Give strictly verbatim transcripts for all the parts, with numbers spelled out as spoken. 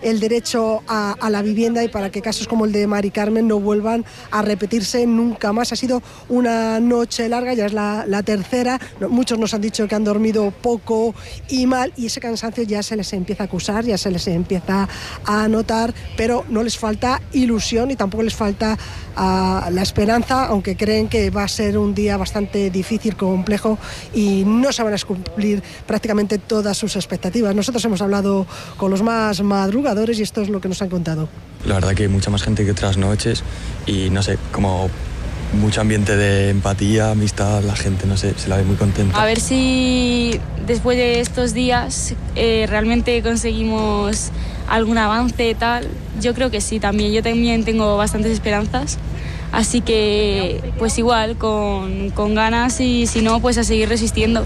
el derecho a, a la vivienda y para que casos como el de Mari Carmen no vuelvan a repetirse nunca más. Ha sido una noche larga, ya es la, la tercera, muchos nos han dicho que han dormido poco y mal y ese cansancio ya se les empieza a acusar, ya se les empieza a notar, pero no les falta ilusión y tampoco les falta uh, la esperanza, aunque creen que va a ser un día bastante difícil, complejo y no se van a cumplir prácticamente todas sus expectativas. Nosotros hemos hablado con los más madrugadores y esto es lo que nos han contado. La verdad que hay mucha más gente que otras noches y no sé, como mucho ambiente de empatía, amistad, la gente, no sé, se la ve muy contenta. A ver si después de estos días eh, realmente conseguimos algún avance tal. Yo creo que sí, también. Yo también tengo bastantes esperanzas. Así que, pues igual, con, con ganas y si no, pues a seguir resistiendo.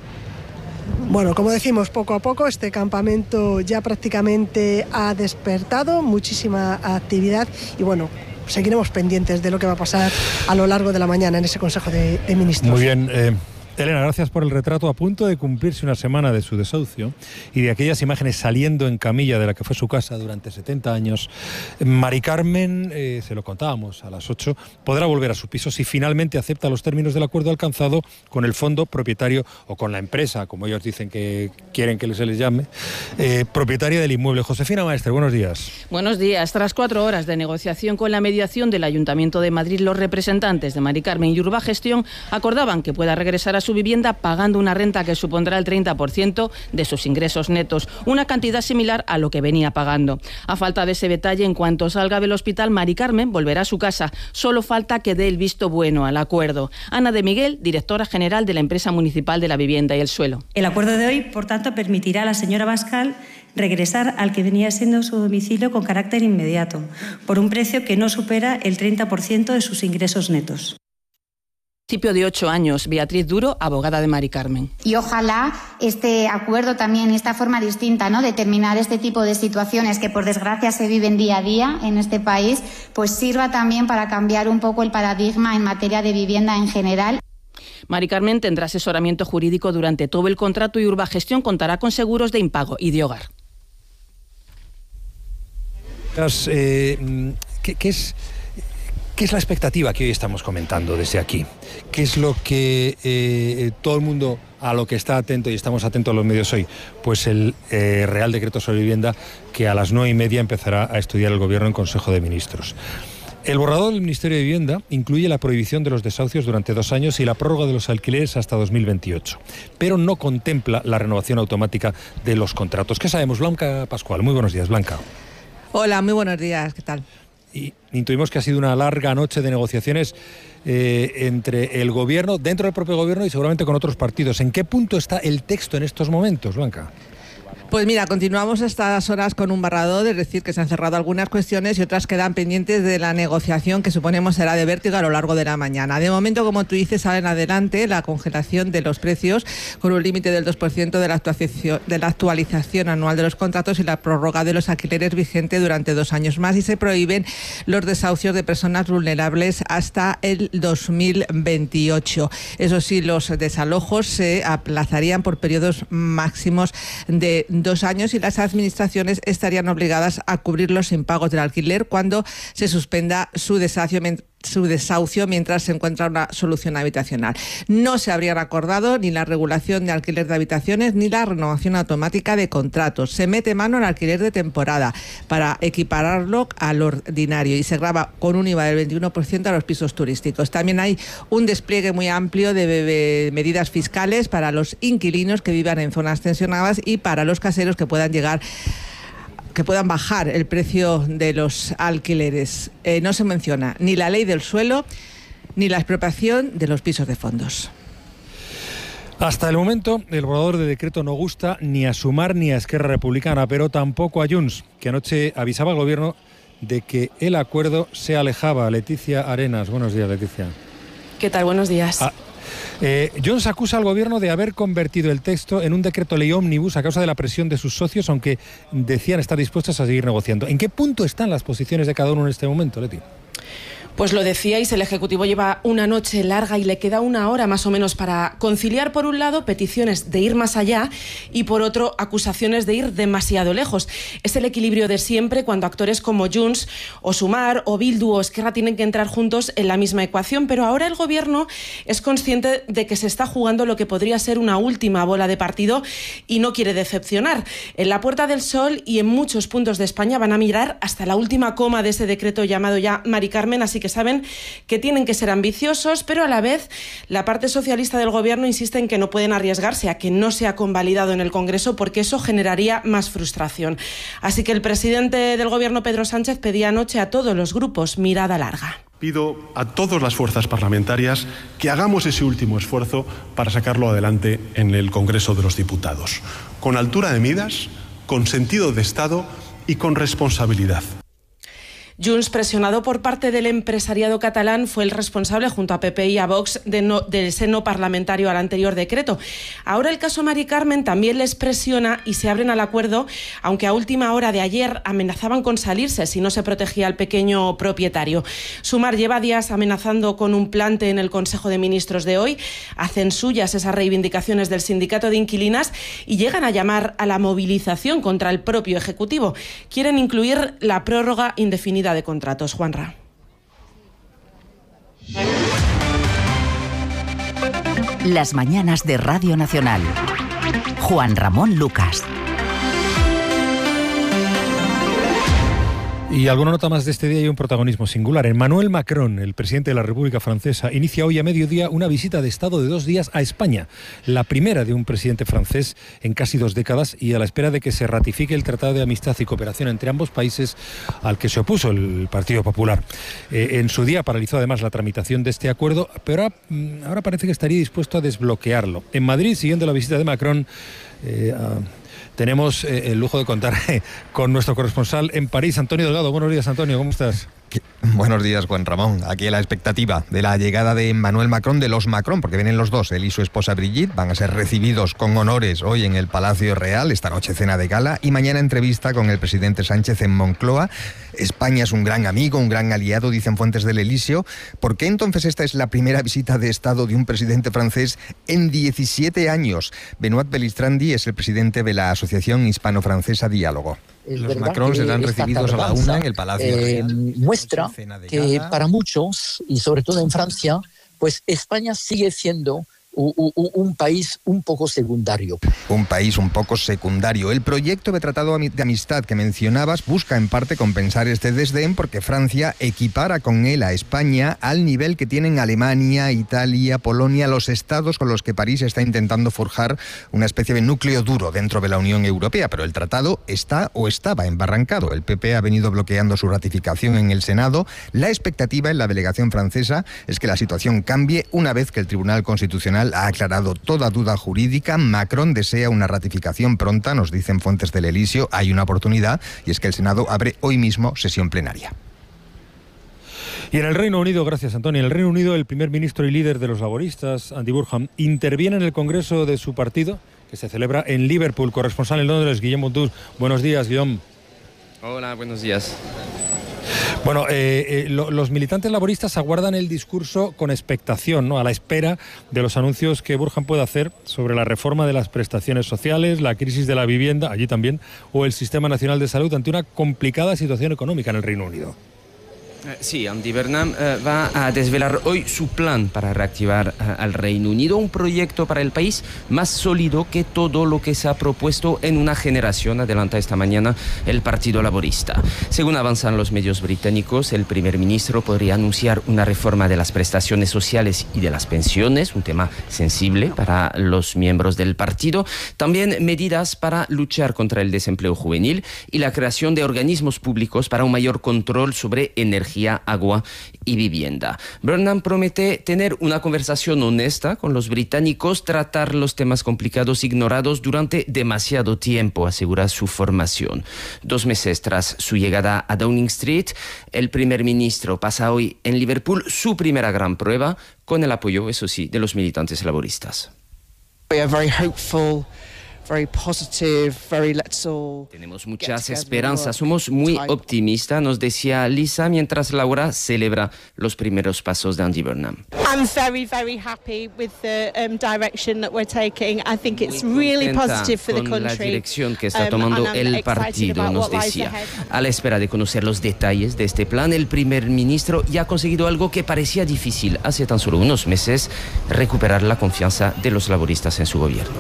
Bueno, como decimos, poco a poco este campamento ya prácticamente ha despertado, muchísima actividad y bueno, seguiremos pendientes de lo que va a pasar a lo largo de la mañana en ese Consejo de, de Ministros. Muy bien, eh, Elena, gracias por el retrato. A punto de cumplirse una semana de su desahucio y de aquellas imágenes saliendo en camilla de la que fue su casa durante setenta años, Mari Carmen, eh, se lo contábamos a las ocho, podrá volver a su piso si finalmente acepta los términos del acuerdo alcanzado con el fondo propietario o con la empresa, como ellos dicen que quieren que se les llame, eh, propietaria del inmueble. Josefina Maestre, buenos días. Buenos días. Tras cuatro horas de negociación con la mediación del Ayuntamiento de Madrid, los representantes de Mari Carmen y Urbagestión acordaban que pueda regresar a su vivienda pagando una renta que supondrá el treinta por ciento de sus ingresos netos, una cantidad similar a lo que venía pagando. A falta de ese detalle, en cuanto salga del hospital, Mari Carmen volverá a su casa. Solo falta que dé el visto bueno al acuerdo. Ana de Miguel, directora general de la Empresa Municipal de la Vivienda y el Suelo. El acuerdo de hoy, por tanto, permitirá a la señora Bascal regresar al que venía siendo su domicilio con carácter inmediato, por un precio que no supera el treinta por ciento de sus ingresos netos. Principio de ocho años, Beatriz Duro, abogada de Mari Carmen. Y ojalá este acuerdo también, esta forma distinta, ¿no?, de terminar este tipo de situaciones que por desgracia se viven día a día en este país, pues sirva también para cambiar un poco el paradigma en materia de vivienda en general. Mari Carmen tendrá asesoramiento jurídico durante todo el contrato y Urbagestión contará con seguros de impago y de hogar. Eh, ¿qué, qué es...? ¿Qué es la expectativa que hoy estamos comentando desde aquí? ¿Qué es lo que eh, todo el mundo a lo que está atento y estamos atentos a los medios hoy? Pues el eh, Real Decreto sobre Vivienda que a las nueve y media empezará a estudiar el Gobierno en Consejo de Ministros. El borrador del Ministerio de Vivienda incluye la prohibición de los desahucios durante dos años y la prórroga de los alquileres hasta dos mil veintiocho, pero no contempla la renovación automática de los contratos. ¿Qué sabemos? Blanca Pascual, muy buenos días, Blanca. Hola, muy buenos días, ¿qué tal? Y intuimos que ha sido una larga noche de negociaciones eh, entre el Gobierno, dentro del propio Gobierno y seguramente con otros partidos. ¿En qué punto está el texto en estos momentos, Blanca? Pues mira, continuamos estas horas con un borrador, es decir, que se han cerrado algunas cuestiones y otras quedan pendientes de la negociación que suponemos será de vértigo a lo largo de la mañana. De momento, como tú dices, sale en adelante la congelación de los precios con un límite del dos por ciento de la actualización, de la actualización anual de los contratos y la prórroga de los alquileres vigente durante dos años más y se prohíben los desahucios de personas vulnerables hasta el dos mil veintiocho. Eso sí, los desalojos se aplazarían por periodos máximos de dos años y las administraciones estarían obligadas a cubrir los impagos del alquiler cuando se suspenda su desahucio, su desahucio mientras se encuentra una solución habitacional. No se habrían acordado ni la regulación de alquiler de habitaciones ni la renovación automática de contratos. Se mete mano al alquiler de temporada para equipararlo al ordinario y se grava con un I V A del veintiuno por ciento a los pisos turísticos. También hay un despliegue muy amplio de medidas fiscales para los inquilinos que vivan en zonas tensionadas y para los caseros que puedan llegar que puedan bajar el precio de los alquileres. Eh, no se menciona ni la ley del suelo ni la expropiación de los pisos de fondos. Hasta el momento, el borrador de decreto no gusta ni a Sumar ni a Esquerra Republicana, pero tampoco a Junts, que anoche avisaba al Gobierno de que el acuerdo se alejaba. Leticia Arenas, buenos días, Leticia. ¿Qué tal? Buenos días. Ah, Eh, Junts acusa al Gobierno de haber convertido el texto en un decreto ley ómnibus a causa de la presión de sus socios, aunque decían estar dispuestos a seguir negociando. ¿En qué punto están las posiciones de cada uno en este momento, Leti? Pues lo decíais, el Ejecutivo lleva una noche larga y le queda una hora más o menos para conciliar, por un lado, peticiones de ir más allá y, por otro, acusaciones de ir demasiado lejos. Es el equilibrio de siempre cuando actores como Junts o Sumar o Bildu o Esquerra tienen que entrar juntos en la misma ecuación, pero ahora el Gobierno es consciente de que se está jugando lo que podría ser una última bola de partido y no quiere decepcionar. En la Puerta del Sol y en muchos puntos de España van a mirar hasta la última coma de ese decreto llamado ya Mari Carmen, así que saben que tienen que ser ambiciosos, pero a la vez la parte socialista del Gobierno insiste en que no pueden arriesgarse a que no sea convalidado en el Congreso porque eso generaría más frustración. Así que el presidente del Gobierno, Pedro Sánchez, pedía anoche a todos los grupos mirada larga. Pido a todas las fuerzas parlamentarias que hagamos ese último esfuerzo para sacarlo adelante en el Congreso de los Diputados, con altura de miras, con sentido de Estado y con responsabilidad. Junts, presionado por parte del empresariado catalán, fue el responsable, junto a P P y a Vox, de no, del seno parlamentario al anterior decreto. Ahora el caso Mari Carmen también les presiona y se abren al acuerdo, aunque a última hora de ayer amenazaban con salirse si no se protegía al pequeño propietario. Sumar lleva días amenazando con un plante en el Consejo de Ministros de hoy. Hacen suyas esas reivindicaciones del sindicato de inquilinas y llegan a llamar a la movilización contra el propio Ejecutivo. Quieren incluir la prórroga indefinida de contratos. Juanra. Las mañanas de Radio Nacional. Juan Ramón Lucas. Y alguna nota más de este día y un protagonismo singular. Emmanuel Macron, el presidente de la República Francesa, inicia hoy a mediodía una visita de Estado de dos días a España, la primera de un presidente francés en casi dos décadas y a la espera de que se ratifique el Tratado de Amistad y Cooperación entre ambos países al que se opuso el Partido Popular. Eh, en su día paralizó además la tramitación de este acuerdo, pero ahora, ahora parece que estaría dispuesto a desbloquearlo. En Madrid, siguiendo la visita de Macron, eh, a tenemos eh, el lujo de contar eh, con nuestro corresponsal en París, Antonio Delgado. Buenos días, Antonio, ¿cómo estás? Buenos días, Juan Ramón. Aquí a la expectativa de la llegada de Emmanuel Macron, de los Macron, porque vienen los dos, él y su esposa Brigitte, van a ser recibidos con honores hoy en el Palacio Real, esta noche cena de gala, y mañana entrevista con el presidente Sánchez en Moncloa. España es un gran amigo, un gran aliado, dicen fuentes del Elíseo. ¿Por qué entonces esta es la primera visita de Estado de un presidente francés en diecisiete años? Benoît Belistrandi es el presidente de la Asociación Hispano-Francesa Diálogo. Los Macron serán recibidos a la una en el Palacio eh, muestra que para muchos, y sobre todo en Francia, pues España sigue siendo un, un, un país un poco secundario. Un país un poco secundario. El proyecto de Tratado de Amistad que mencionabas busca en parte compensar este desdén porque Francia equipara con él a España al nivel que tienen Alemania, Italia, Polonia, los estados con los que París está intentando forjar una especie de núcleo duro dentro de la Unión Europea. Pero el tratado está o estaba embarrancado. El P P ha venido bloqueando su ratificación en el Senado. La expectativa en la delegación francesa es que la situación cambie una vez que el Tribunal Constitucional ha aclarado toda duda jurídica. Macron desea una ratificación pronta, nos dicen fuentes del Elíseo. Hay una oportunidad y es que el Senado abre hoy mismo sesión plenaria. Y en el Reino Unido, gracias Antonio, en el Reino Unido el primer ministro y líder de los laboristas, Andy Burnham, interviene en el Congreso de su partido, que se celebra en Liverpool. Corresponsal en Londres, Guillem Montus. Buenos días, Guillem. Hola, buenos días. Bueno, eh, eh, lo, los militantes laboristas aguardan el discurso con expectación, ¿no? A la espera de los anuncios que Burnham pueda hacer sobre la reforma de las prestaciones sociales, la crisis de la vivienda, allí también, o el Sistema Nacional de Salud ante una complicada situación económica en el Reino Unido. Sí, Andy Burnham eh, va a desvelar hoy su plan para reactivar eh, al Reino Unido, un proyecto para el país más sólido que todo lo que se ha propuesto en una generación, adelanta esta mañana el Partido Laborista. Según avanzan los medios británicos, el primer ministro podría anunciar una reforma de las prestaciones sociales y de las pensiones, un tema sensible para los miembros del partido, también medidas para luchar contra el desempleo juvenil y la creación de organismos públicos para un mayor control sobre energía, agua y vivienda. Burnham promete tener una conversación honesta con los británicos, tratar los temas complicados ignorados durante demasiado tiempo, asegura su formación. Dos meses tras su llegada a Downing Street, el primer ministro pasa hoy en Liverpool su primera gran prueba, con el apoyo, eso sí, de los militantes laboristas. We are very hopeful Tenemos muchas esperanzas, somos muy optimistas, nos decía Lisa mientras Laura celebra los primeros pasos de Andy Burnham. I'm very, very happy with the um, direction that we're taking. I think it's really positive for the country. La dirección que está tomando um, el partido, nos decía. A la espera de conocer los detalles de este plan, el primer ministro ya ha conseguido algo que parecía difícil hace tan solo unos meses: recuperar la confianza de los laboristas en su gobierno.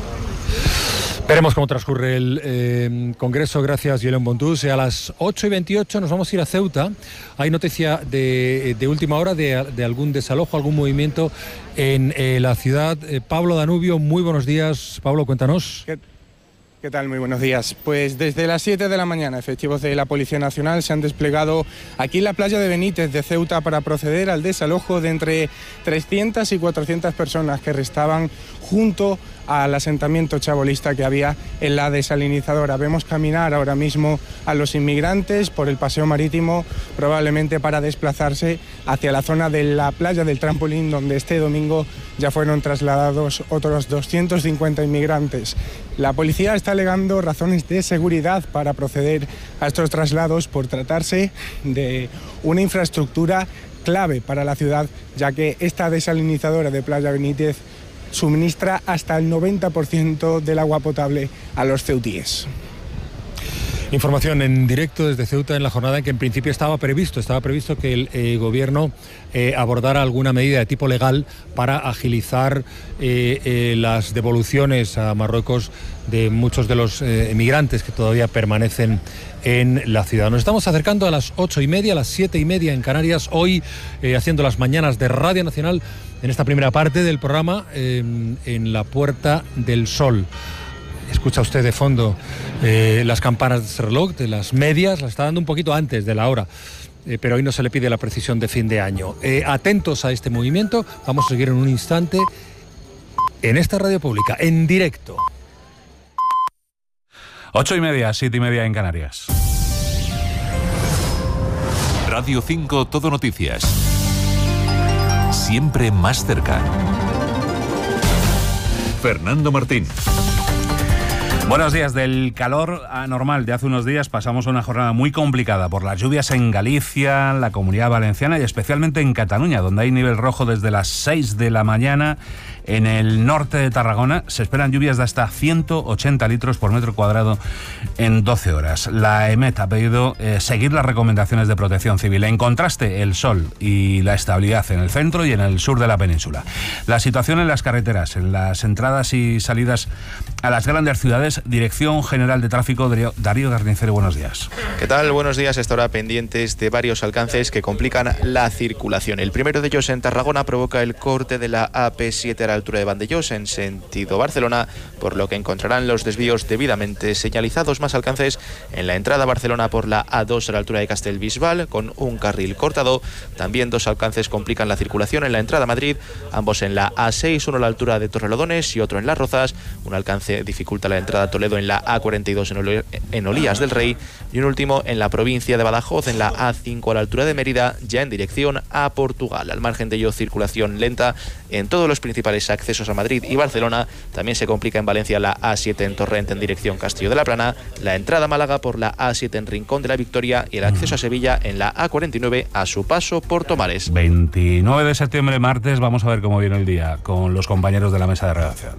Veremos cómo transcurre el eh, Congreso. Gracias, Yelén Bontús. A las ocho y veintiocho nos vamos a ir a Ceuta. Hay noticia de, de última hora de, de algún desalojo, algún movimiento en eh, la ciudad. Eh, Pablo Danubio, muy buenos días. Pablo, cuéntanos. ¿Qué, ¿Qué tal? Muy buenos días. Pues desde las siete de la mañana, efectivos de la Policía Nacional se han desplegado aquí en la playa de Benítez de Ceuta para proceder al desalojo de entre trescientas y cuatrocientas personas que restaban junto al asentamiento chabolista que había en la desalinizadora. Vemos caminar ahora mismo a los inmigrantes por el paseo marítimo, probablemente para desplazarse hacia la zona de la playa del Trampolín, donde este domingo ya fueron trasladados otros doscientos cincuenta inmigrantes. La policía está alegando razones de seguridad para proceder a estos traslados por tratarse de una infraestructura clave para la ciudad, ya que esta desalinizadora de Playa Benítez suministra hasta el noventa por ciento del agua potable a los ceutíes. Información en directo desde Ceuta en la jornada en que en principio estaba previsto, estaba previsto que el eh, gobierno eh, abordara alguna medida de tipo legal para agilizar eh, eh, las devoluciones a Marruecos de muchos de los eh, emigrantes que todavía permanecen en la ciudad. Nos estamos acercando a las ocho y media, a las siete y media en Canarias, hoy eh, haciendo las mañanas de Radio Nacional en esta primera parte del programa eh, en la Puerta del Sol. Escucha usted de fondo eh, las campanas de ese reloj, de las medias, las está dando un poquito antes de la hora, eh, pero hoy no se le pide la precisión de fin de año. Eh, atentos a este movimiento, vamos a seguir en un instante en esta radio pública, en directo. Ocho y media, siete y media en Canarias. Radio cinco, Todo Noticias. Siempre más cerca. Fernando Martín. Buenos días. Del calor anormal de hace unos días pasamos a una jornada muy complicada por las lluvias en Galicia, la Comunidad Valenciana y especialmente en Cataluña, donde hay nivel rojo desde las seis de la mañana. En el norte de Tarragona se esperan lluvias de hasta ciento ochenta litros por metro cuadrado en doce horas. La EMET ha pedido eh, seguir las recomendaciones de protección civil. En contraste, el sol y la estabilidad en el centro y en el sur de la península. La situación en las carreteras, en las entradas y salidas a las grandes ciudades. Dirección General de Tráfico, Darío Garnicero, buenos días. ¿Qué tal? Buenos días. Esta hora pendientes de varios alcances que complican la circulación. El primero de ellos en Tarragona provoca el corte de la A P siete a la altura de Vandellós en sentido Barcelona, por lo que encontrarán los desvíos debidamente señalizados. Más alcances en la entrada a Barcelona por la A dos a la altura de Castellbisbal, con un carril cortado. También dos alcances complican la circulación en la entrada a Madrid, ambos en la A seis, uno a la altura de Torrelodones y otro en Las Rozas. Un alcance dificulta la entrada a Toledo en la A cuarenta y dos en Olías del Rey, y un último en la provincia de Badajoz en la A cinco a la altura de Mérida, ya en dirección a Portugal. Al margen de ello, circulación lenta en todos los principales accesos a Madrid y Barcelona. También se complica en Valencia la A siete en Torrent en dirección Castillo de la Plana, la entrada a Málaga por la A siete en Rincón de la Victoria y el acceso a Sevilla en la A cuarenta y nueve a su paso por Tomares. veintinueve de septiembre, martes, vamos a ver cómo viene el día con los compañeros de la mesa de redacción.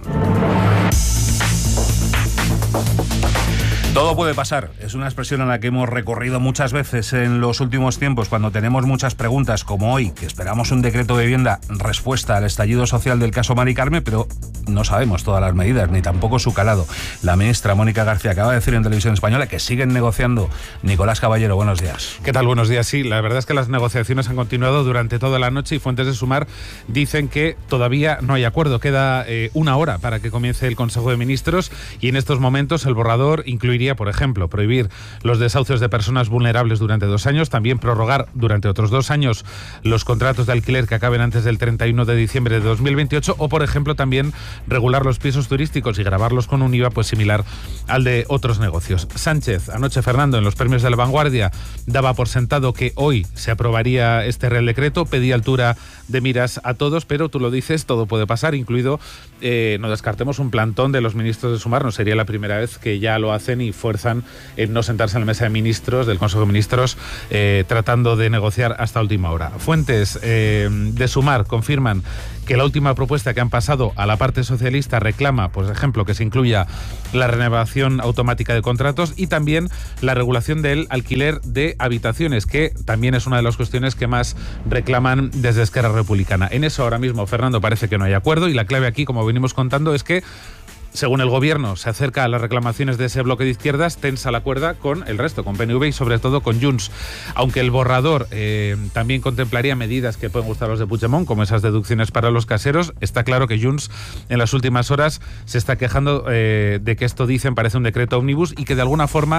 Todo puede pasar, es una expresión a la que hemos recurrido muchas veces en los últimos tiempos cuando tenemos muchas preguntas, como hoy, que esperamos un decreto de vivienda respuesta al estallido social del caso Mari Carmen, pero no sabemos todas las medidas, ni tampoco su calado. La ministra Mónica García acaba de decir en Televisión Española que siguen negociando. Nicolás Caballero, buenos días. ¿Qué tal? Buenos días. Sí, la verdad es que las negociaciones han continuado durante toda la noche y fuentes de Sumar dicen que todavía no hay acuerdo. Queda eh, una hora para que comience el Consejo de Ministros y en estos momentos el borrador incluiría, por ejemplo, prohibir los desahucios de personas vulnerables durante dos años, también prorrogar durante otros dos años los contratos de alquiler que acaben antes del treinta y uno de diciembre de dos mil veintiocho o, por ejemplo, también regular los pisos turísticos y gravarlos con un I V A pues similar al de otros negocios. Sánchez, anoche Fernando, en los premios de La Vanguardia, daba por sentado que hoy se aprobaría este Real Decreto, pedía altura de miras a todos, pero tú lo dices, todo puede pasar, incluido eh, no descartemos un plantón de los ministros de Sumar. No sería la primera vez que ya lo hacen y fuerzan en no sentarse en la mesa de ministros, del Consejo de Ministros, eh, tratando de negociar hasta última hora. Fuentes eh, de Sumar confirman que la última propuesta que han pasado a la parte socialista reclama, por ejemplo, que se incluya la renovación automática de contratos y también la regulación del alquiler de habitaciones, que también es una de las cuestiones que más reclaman desde Esquerra Republicana. En eso ahora mismo, Fernando, parece que no hay acuerdo, y la clave aquí, como venimos contando, es que según el gobierno se acerca a las reclamaciones de ese bloque de izquierdas, tensa la cuerda con el resto, con P N V y sobre todo con Junts. Aunque el borrador eh, también contemplaría medidas que pueden gustar a los de Puigdemont, como esas deducciones para los caseros, está claro que Junts en las últimas horas se está quejando eh, de que esto, dicen, parece un decreto ómnibus y que de alguna forma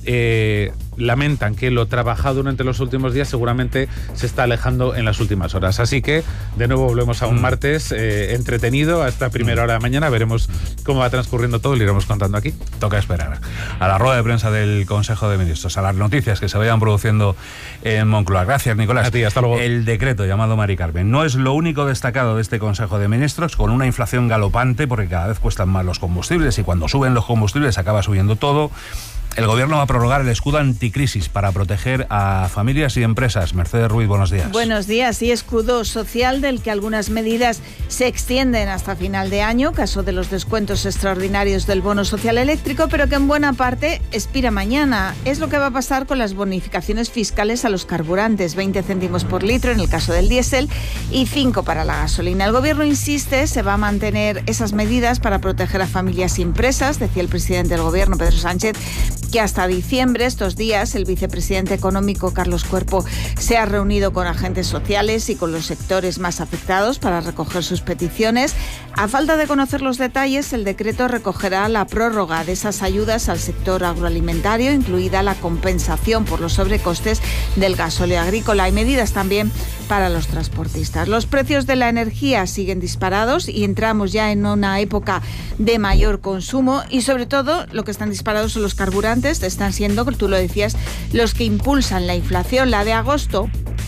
eh, lamentan que lo trabajado durante los últimos días seguramente se está alejando en las últimas horas. Así que de nuevo volvemos a un martes eh, entretenido hasta primera hora de mañana. Veremos cómo va transcurriendo todo y lo iremos contando aquí. Toca esperar a la rueda de prensa del Consejo de Ministros, a las noticias que se vayan produciendo en Moncloa. Gracias, Nicolás. A ti, hasta luego. El decreto llamado Mari Carmen no es lo único destacado de este Consejo de Ministros, con una inflación galopante porque cada vez cuestan más los combustibles y cuando suben los combustibles acaba subiendo todo. El Gobierno va a prorrogar el escudo anticrisis para proteger a familias y empresas. Mercedes Ruiz, buenos días. Buenos días. Y escudo social del que algunas medidas se extienden hasta final de año, caso de los descuentos extraordinarios del bono social eléctrico, pero que en buena parte expira mañana. Es lo que va a pasar con las bonificaciones fiscales a los carburantes, veinte céntimos por litro en el caso del diésel y cinco para la gasolina. El Gobierno insiste, se va a mantener esas medidas para proteger a familias y empresas, decía el presidente del Gobierno, Pedro Sánchez, que hasta diciembre, estos días, el vicepresidente económico Carlos Cuerpo se ha reunido con agentes sociales y con los sectores más afectados para recoger sus peticiones. A falta de conocer los detalles, el decreto recogerá la prórroga de esas ayudas al sector agroalimentario, incluida la compensación por los sobrecostes del gasóleo agrícola y medidas también para los transportistas. Los precios de la energía siguen disparados y entramos ya en una época de mayor consumo y sobre todo lo que están disparados son los carburantes. Están siendo, tú lo decías, los que impulsan la inflación. La de agosto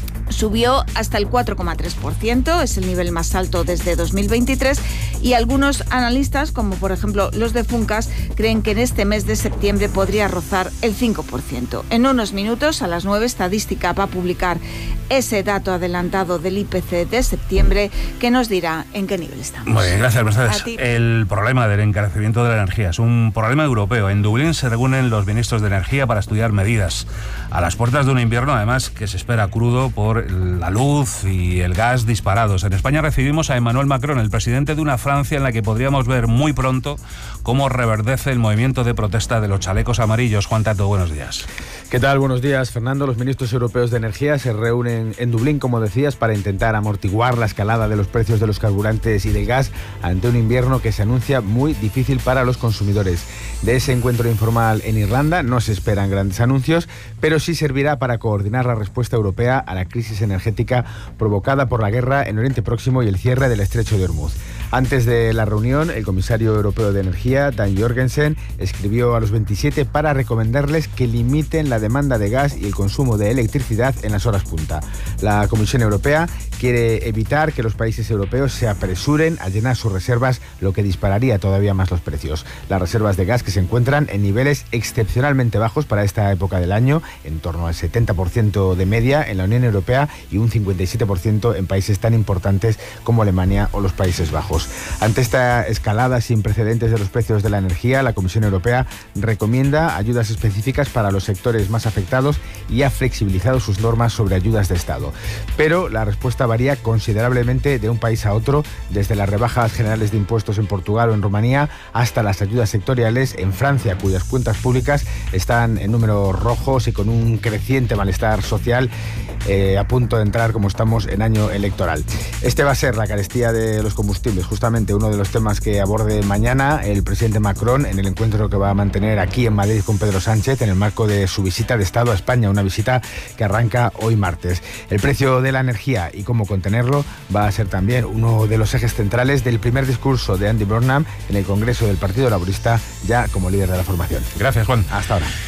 subió hasta el cuatro coma tres por ciento, es el nivel más alto desde dos mil veintitrés, y algunos analistas, como por ejemplo los de Funcas, creen que en este mes de septiembre podría rozar el cinco por ciento. En unos minutos, a las nueve, Estadística va a publicar ese dato adelantado del I P C de septiembre que nos dirá en qué nivel estamos. Muy bien, gracias, Mercedes. El problema del encarecimiento de la energía es un problema europeo. En Dublín se reúnen los ministros de energía para estudiar medidas a las puertas de un invierno, además, que se espera crudo por la luz y el gas disparados. En España recibimos a Emmanuel Macron, el presidente de una Francia en la que podríamos ver muy pronto cómo reverdece el movimiento de protesta de los chalecos amarillos. Juan Tato, buenos días. ¿Qué tal? Buenos días, Fernando. Los ministros europeos de energía se reúnen en Dublín, como decías, para intentar amortiguar la escalada de los precios de los carburantes y del gas ante un invierno que se anuncia muy difícil para los consumidores. De ese encuentro informal en Irlanda no se esperan grandes anuncios, pero sí servirá para coordinar la respuesta europea a la crisis energética provocada por la guerra en Oriente Próximo y el cierre del estrecho de Hormuz. Antes de la reunión, el comisario europeo de energía, Dan Jorgensen, escribió a los veintisiete para recomendarles que limiten la demanda de gas y el consumo de electricidad en las horas punta. La Comisión Europea quiere evitar que los países europeos se apresuren a llenar sus reservas, lo que dispararía todavía más los precios. Las reservas de gas que se encuentran en niveles excepcionalmente bajos para esta época del año, en torno al setenta por ciento de media en la Unión Europea y un cincuenta y siete por ciento en países tan importantes como Alemania o los Países Bajos. Ante esta escalada sin precedentes de los precios de la energía, la Comisión Europea recomienda ayudas específicas para los sectores más afectados y ha flexibilizado sus normas sobre ayudas de Estado. Pero la respuesta varía considerablemente de un país a otro, desde las rebajas generales de impuestos en Portugal o en Rumanía hasta las ayudas sectoriales en Francia, cuyas cuentas públicas están en números rojos y con un creciente malestar social eh, a punto de entrar, como estamos, en año electoral. Este va a ser la carestía de los combustibles, justamente uno de los temas que aborde mañana el presidente Macron en el encuentro que va a mantener aquí en Madrid con Pedro Sánchez en el marco de su visita de Estado a España, una visita que arranca hoy martes. El precio de la energía y cómo contenerlo va a ser también uno de los ejes centrales del primer discurso de Andy Burnham en el Congreso del Partido Laborista, ya como líder de la formación. Gracias, Juan. Hasta ahora.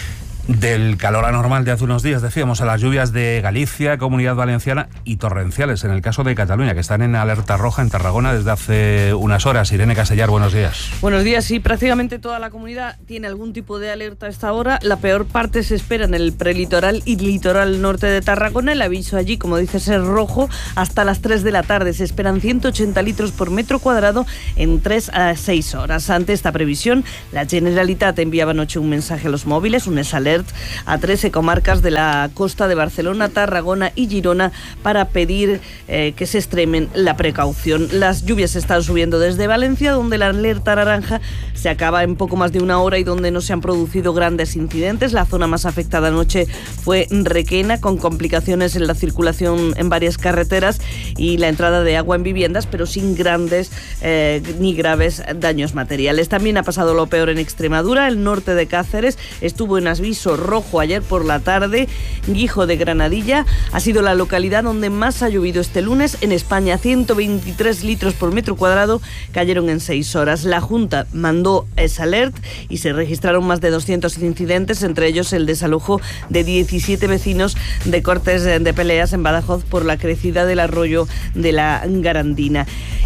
Del calor anormal de hace unos días, decíamos, a las lluvias de Galicia, Comunidad Valenciana y torrenciales, en el caso de Cataluña, que están en alerta roja en Tarragona desde hace unas horas. Irene Castellar, buenos días. Buenos días, sí, prácticamente toda la comunidad tiene algún tipo de alerta a esta hora. La peor parte se espera en el prelitoral y litoral norte de Tarragona. El aviso allí, como dices, es rojo hasta las tres de la tarde. Se esperan ciento ochenta litros por metro cuadrado en tres a seis horas. Ante esta previsión, la Generalitat enviaba anoche un mensaje a los móviles, un alert a trece comarcas de la costa de Barcelona, Tarragona y Girona para pedir eh, que se extremen la precaución. Las lluvias están subiendo desde Valencia, donde la alerta naranja se acaba en poco más de una hora y donde no se han producido grandes incidentes. La zona más afectada anoche fue Requena, con complicaciones en la circulación en varias carreteras y la entrada de agua en viviendas, pero sin grandes eh, ni graves daños materiales. También ha pasado lo peor en Extremadura. El norte de Cáceres estuvo en aviso rojo ayer por la tarde. Guijo de Granadilla ha sido la localidad donde más ha llovido este lunes en España. ciento veintitrés litros por metro cuadrado cayeron en seis horas. La Junta mandó ese alert y se registraron más de doscientos incidentes, entre ellos el desalojo de diecisiete vecinos de Cortes de Peleas en Badajoz por la crecida del arroyo de la Garandina.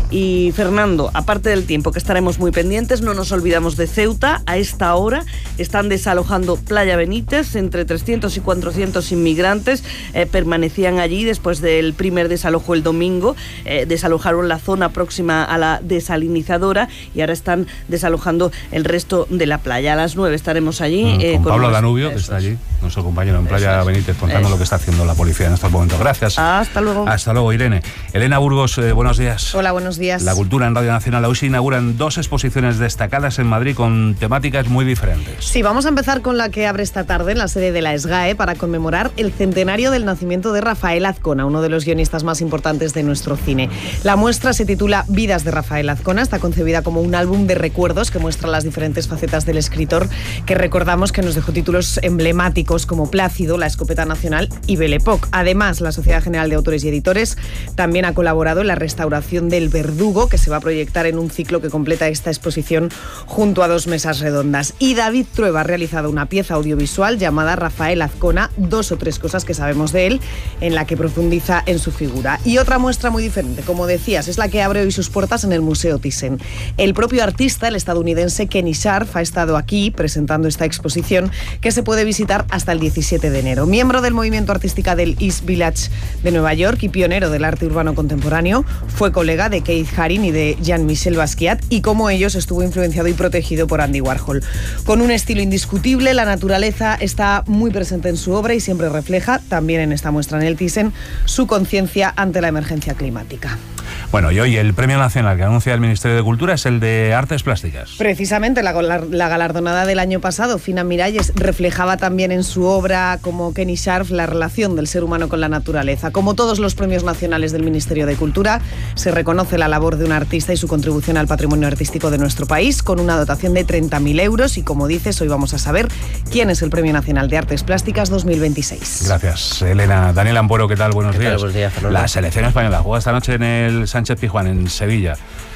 Y Fernando, aparte del tiempo que estaremos muy pendientes, no nos olvidamos de Ceuta. A esta hora están desalojando Playa Benítez. Entre trescientos y cuatrocientos inmigrantes eh, permanecían allí después del primer desalojo el domingo. Eh, desalojaron la zona próxima a la desalinizadora y ahora están desalojando el resto de la playa. A las nueve estaremos allí. Mm, eh, con, con Pablo los... Danubio, que está allí, nuestro compañero en Playa Eso Benítez, contando Eso. lo que está haciendo la policía en estos momentos. Gracias. Hasta luego. Hasta luego, Irene. Elena Burgos, eh, buenos días. Hola, buenos días. La cultura en Radio Nacional. Hoy se inauguran dos exposiciones destacadas en Madrid con temáticas muy diferentes. Sí, vamos a empezar con la que abre esta tarde en la sede de la SGAE para conmemorar el centenario del nacimiento de Rafael Azcona, uno de los guionistas más importantes de nuestro cine. La muestra se titula Vidas de Rafael Azcona, está concebida como un álbum de recuerdos que muestra las diferentes facetas del escritor, que recordamos que nos dejó títulos emblemáticos como Plácido, La Escopeta Nacional y Belle Époque. Además, la Sociedad General de Autores y Editores también ha colaborado en la restauración del Verdugo, que se va a proyectar en un ciclo que completa esta exposición junto a dos mesas redondas. Y David Trueba ha realizado una pieza audiovisual llamada Rafael Azcona, dos o tres cosas que sabemos de él, en la que profundiza en su figura. Y otra muestra muy diferente, como decías, es la que abre hoy sus puertas en el Museo Thyssen. El propio artista, el estadounidense Kenny Scharf, ha estado aquí presentando esta exposición que se puede visitar hasta el diecisiete de enero. Miembro del movimiento artístico del East Village de Nueva York y pionero del arte urbano contemporáneo, fue colega de Keith Haring y de Jean-Michel Basquiat, y como ellos estuvo influenciado y protegido por Andy Warhol. Con un estilo indiscutible, la naturaleza está muy presente en su obra y siempre refleja, también en esta muestra en el Thyssen, su conciencia ante la emergencia climática. Bueno, y hoy el premio nacional que anuncia el Ministerio de Cultura es el de Artes Plásticas. Precisamente la, la, la galardonada del año pasado, Fina Miralles, reflejaba también en su obra, como Kenny Scharf, la relación del ser humano con la naturaleza. Como todos los premios nacionales del Ministerio de Cultura, se reconoce la labor de un artista y su contribución al patrimonio artístico de nuestro país, con una dotación de treinta mil euros. Y como dices, hoy vamos a saber quién es el Premio Nacional de Artes Plásticas dos mil veintiséis. Gracias, Elena. Daniel Ampuero, ¿qué tal? Buenos ¿Qué días. tal? Buenos días, Fernando. La selección española juega esta noche en el Sánchez Pizjuán, en Sevilla,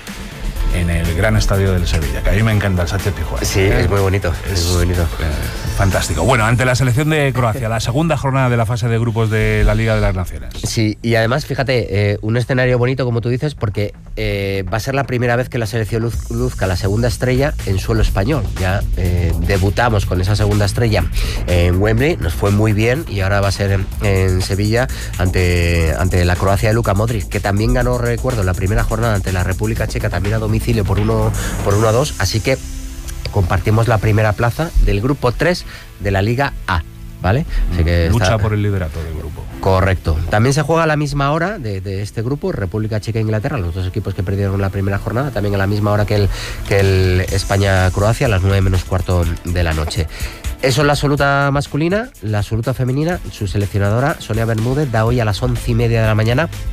en el gran estadio del Sevilla, que a mí me encanta el Sánchez Pizjuán. Sí, ¿eh? es muy bonito, es, es muy bonito. Eh, fantástico. Bueno, ante la selección de Croacia, la segunda jornada de la fase de grupos de la Liga de las Naciones. Sí, y además, fíjate, eh, un escenario bonito, como tú dices, porque eh, va a ser la primera vez que la selección luz, luzca la segunda estrella en suelo español. Ya eh, debutamos con esa segunda estrella en Wembley, nos fue muy bien, y ahora va a ser en, en Sevilla ante, ante la Croacia de Luka Modric, que también ganó, recuerdo, la primera jornada ante la República Checa, también a domicilio por uno, por uno a dos, así que compartimos la primera plaza del grupo tres de la Liga A, ¿vale? Así que lucha está... por el liderato del grupo. Correcto. También se juega a la misma hora de, de este grupo, República Checa e Inglaterra, los dos equipos que perdieron la primera jornada, también a la misma hora que el, que el España-Croacia, a las nueve menos cuarto de la noche. Eso es la absoluta masculina. La absoluta femenina, su seleccionadora, Sonia Bermúdez, da hoy a las once y media de la mañana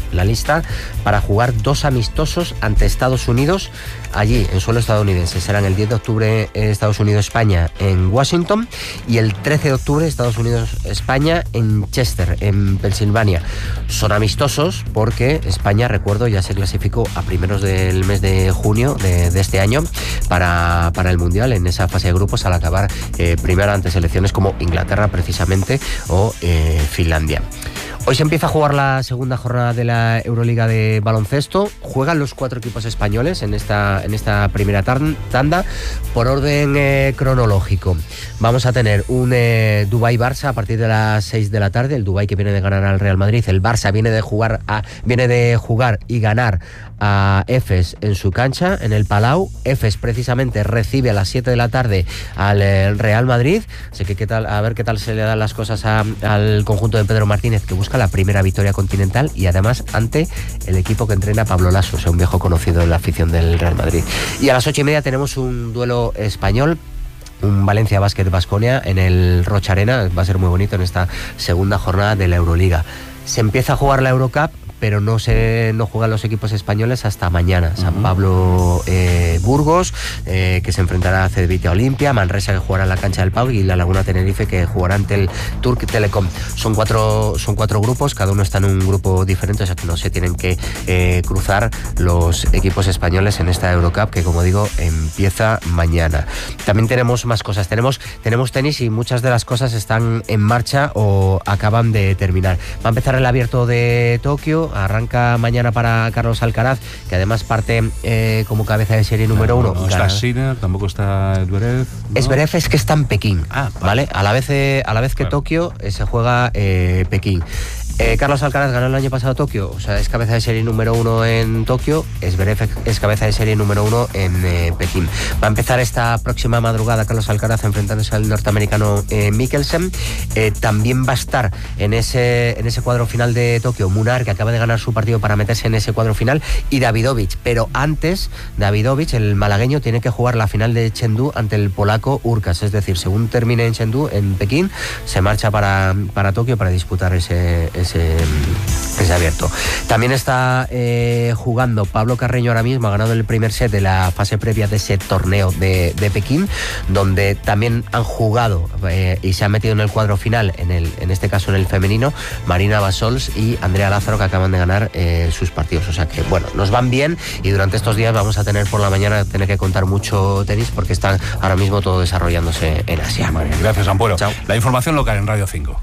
la lista para jugar dos amistosos ante Estados Unidos allí en suelo estadounidense. Serán el diez de octubre Estados Unidos-España en Washington y el trece de octubre Estados Unidos-España en Chester, en Pensilvania. Son amistosos porque España, recuerdo, ya se clasificó a primeros del mes de junio de, de este año para, para el Mundial en esa fase de grupos al acabar eh, primero ante selecciones como Inglaterra precisamente o eh, Finlandia. Hoy se empieza a jugar la segunda jornada de la Euroliga de baloncesto. Juegan los cuatro equipos españoles en esta, en esta primera tanda por orden eh, cronológico. Vamos a tener un eh, Dubái-Barça a partir de las seis de la tarde. El Dubái que viene de ganar al Real Madrid. El Barça viene de jugar, a, viene de jugar y ganar a Efes en su cancha, en el Palau. Efes precisamente recibe a las siete de la tarde al eh, Real Madrid. Así que qué tal, a ver qué tal se le dan las cosas a, al conjunto de Pedro Martínez, que busca la primera victoria continental y además ante el equipo que entrena Pablo Lasso, o sea, un viejo conocido en la afición del Real Madrid. Y a las ocho y media tenemos un duelo español, un Valencia Basket Baskonia en el Rocha Arena. Va a ser muy bonito en esta segunda jornada de la Euroliga. Se empieza a jugar la Eurocup, pero no se no juegan los equipos españoles hasta mañana. San Pablo eh, Burgos, eh, que se enfrentará a Cedevita Olimpia, Manresa, que jugará en la cancha del Pau, y la Laguna Tenerife, que jugará ante el Turk Telecom. Son cuatro, son cuatro grupos, cada uno está en un grupo diferente, o sea que no se tienen que eh, cruzar los equipos españoles en esta Eurocup, que como digo, empieza mañana. También tenemos más cosas, tenemos, tenemos tenis y muchas de las cosas están en marcha o acaban de terminar. Va a empezar el Abierto de Tokio. Arranca mañana para Carlos Alcaraz, que además parte eh, como cabeza de serie número no, uno. No está Sinner, tampoco está Zverev. ¿No? Zverev es que está en Pekín, ah, ¿vale? A la vez, eh, a la vez que claro. Tokio eh, se juega eh, Pekín. Eh, Carlos Alcaraz ganó el año pasado Tokio, o sea, es cabeza de serie número uno en Tokio. Zverev es cabeza de serie número uno en eh, Pekín. Va a empezar esta próxima madrugada Carlos Alcaraz enfrentándose al norteamericano eh, Mikkelsen. Eh, también va a estar en ese, en ese cuadro final de Tokio Munar, que acaba de ganar su partido para meterse en ese cuadro final, y Davidovich. Pero antes, Davidovich, el malagueño, tiene que jugar la final de Chengdu ante el polaco Urkas. Es decir, según termine en Chengdu, en Pekín, se marcha para, para Tokio para disputar ese, ese Ese, ese abierto. También está eh, jugando Pablo Carreño ahora mismo, ha ganado el primer set de la fase previa de ese torneo de, de Pekín, donde también han jugado eh, y se han metido en el cuadro final, en, el, en este caso en el femenino, Marina Basols y Andrea Lázaro, que acaban de ganar eh, sus partidos. O sea que, bueno, nos van bien y durante estos días vamos a tener por la mañana tener que contar mucho tenis porque está ahora mismo todo desarrollándose en Asia. Muy bien, gracias, Ampuero. Chao. La información local en Radio cinco.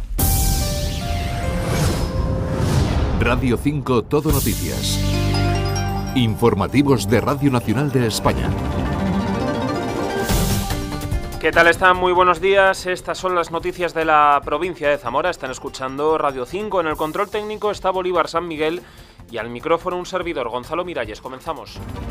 Radio cinco Todo Noticias. Informativos de Radio Nacional de España. ¿Qué tal están? Muy buenos días. Estas son las noticias de la provincia de Zamora. Están escuchando Radio cinco. En el control técnico está Bolívar San Miguel y al micrófono un servidor, Gonzalo Miralles. Comenzamos.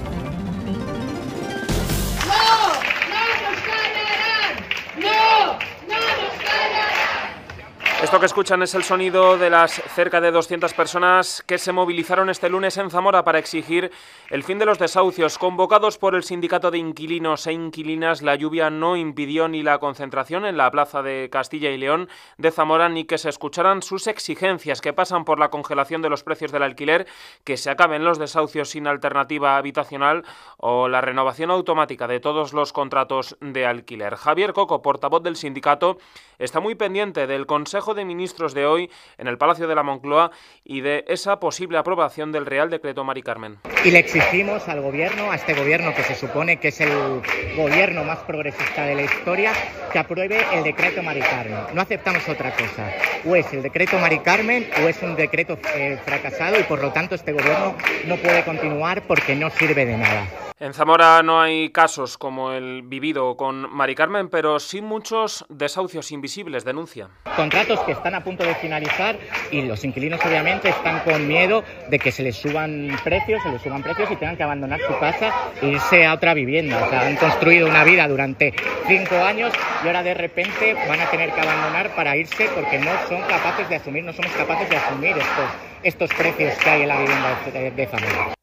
¡No! ¡No nos callarán! ¡No! ¡No nos callarán! Esto que escuchan es el sonido de las cerca de doscientas personas que se movilizaron este lunes en Zamora para exigir el fin de los desahucios. Convocados por el sindicato de inquilinos e inquilinas, la lluvia no impidió ni la concentración en la plaza de Castilla y León de Zamora, ni que se escucharan sus exigencias, que pasan por la congelación de los precios del alquiler, que se acaben los desahucios sin alternativa habitacional o la renovación automática de todos los contratos de alquiler. Javier Coco, portavoz del sindicato, está muy pendiente del Consejo de Ministros de hoy en el Palacio de la Moncloa y de esa posible aprobación del Real Decreto Mari Carmen. Y le exigimos al gobierno, a este gobierno que se supone que es el gobierno más progresista de la historia, que apruebe el decreto Mari Carmen. No aceptamos otra cosa. O es el decreto Mari Carmen o es un decreto eh, fracasado y por lo tanto este gobierno no puede continuar porque no sirve de nada. En Zamora no hay casos como el vivido con Mari Carmen, pero sí muchos desahucios invisibles, denuncia. Contratos que están a punto de finalizar y los inquilinos obviamente están con miedo de que se les suban precios, se les suban precios y tengan que abandonar su casa e irse a otra vivienda. O sea, han construido una vida durante cinco años y ahora de repente van a tener que abandonar para irse porque no son capaces de asumir, no somos capaces de asumir estos, estos precios que hay en la vivienda de, de Zamora.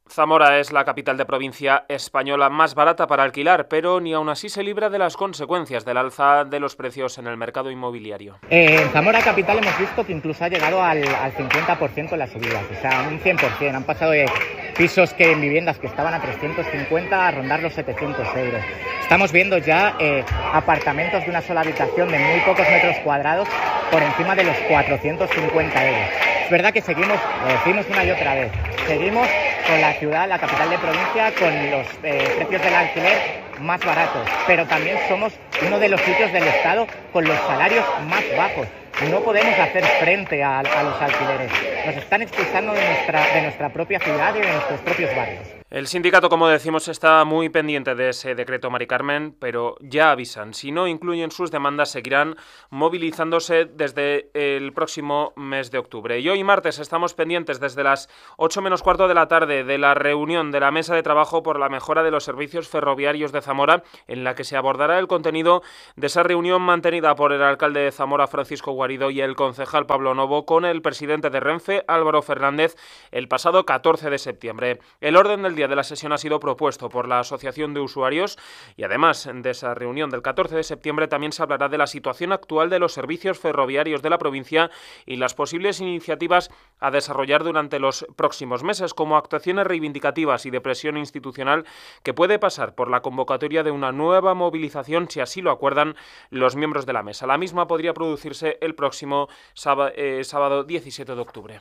Zamora es la capital de provincia española más barata para alquilar, pero ni aún así se libra de las consecuencias del alza de los precios en el mercado inmobiliario. Eh, en Zamora capital hemos visto que incluso ha llegado al, al cincuenta por ciento las subidas, o sea, un cien por ciento. Han pasado de pisos que en viviendas que estaban a trescientos cincuenta a rondar los setecientos euros. Estamos viendo ya eh, apartamentos de una sola habitación de muy pocos metros cuadrados por encima de los cuatrocientos cincuenta euros. Es verdad que seguimos, lo decimos una y otra vez, seguimos con la ciudad, la capital de provincia, con los eh, precios del alquiler más baratos, pero también somos uno de los sitios del Estado con los salarios más bajos. No podemos hacer frente a, a los alquileres. Nos están expulsando de nuestra, de nuestra propia ciudad y de nuestros propios barrios. El sindicato, como decimos, está muy pendiente de ese decreto Mari Carmen, pero ya avisan, si no incluyen sus demandas seguirán movilizándose desde el próximo mes de octubre. Y hoy martes estamos pendientes desde las ocho menos cuarto de la tarde de la reunión de la mesa de trabajo por la mejora de los servicios ferroviarios de Zamora, en la que se abordará el contenido de esa reunión mantenida por el alcalde de Zamora, Francisco Guarido, y el concejal Pablo Novo con el presidente de Renfe, Álvaro Fernández, el pasado catorce de septiembre. El orden del día de la sesión ha sido propuesto por la Asociación de Usuarios y además de esa reunión del catorce de septiembre también se hablará de la situación actual de los servicios ferroviarios de la provincia y las posibles iniciativas a desarrollar durante los próximos meses como actuaciones reivindicativas y de presión institucional que puede pasar por la convocatoria de una nueva movilización si así lo acuerdan los miembros de la mesa. La misma podría producirse el próximo sábado, eh, sábado diecisiete de octubre.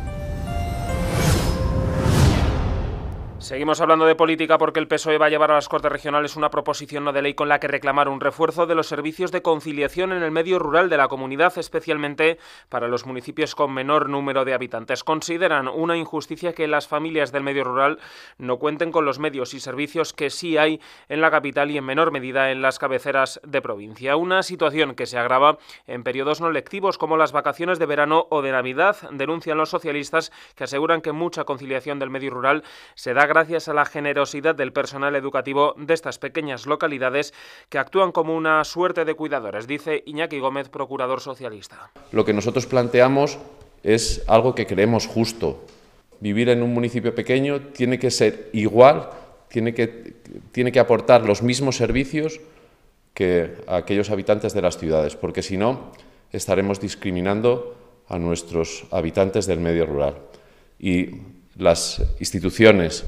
Seguimos hablando de política porque el P S O E va a llevar a las Cortes Regionales una proposición no de ley con la que reclamar un refuerzo de los servicios de conciliación en el medio rural de la comunidad, especialmente para los municipios con menor número de habitantes. Consideran una injusticia que las familias del medio rural no cuenten con los medios y servicios que sí hay en la capital y en menor medida en las cabeceras de provincia. Una situación que se agrava en periodos no lectivos como las vacaciones de verano o de Navidad, denuncian los socialistas, que aseguran que mucha conciliación del medio rural se da gracias a la generosidad del personal educativo de estas pequeñas localidades que actúan como una suerte de cuidadores, dice Iñaki Gómez, procurador socialista. Lo que nosotros planteamos es algo que creemos justo. Vivir en un municipio pequeño tiene que ser igual, tiene que, tiene que aportar los mismos servicios que a aquellos habitantes de las ciudades, porque si no estaremos discriminando a nuestros habitantes del medio rural. Y las instituciones,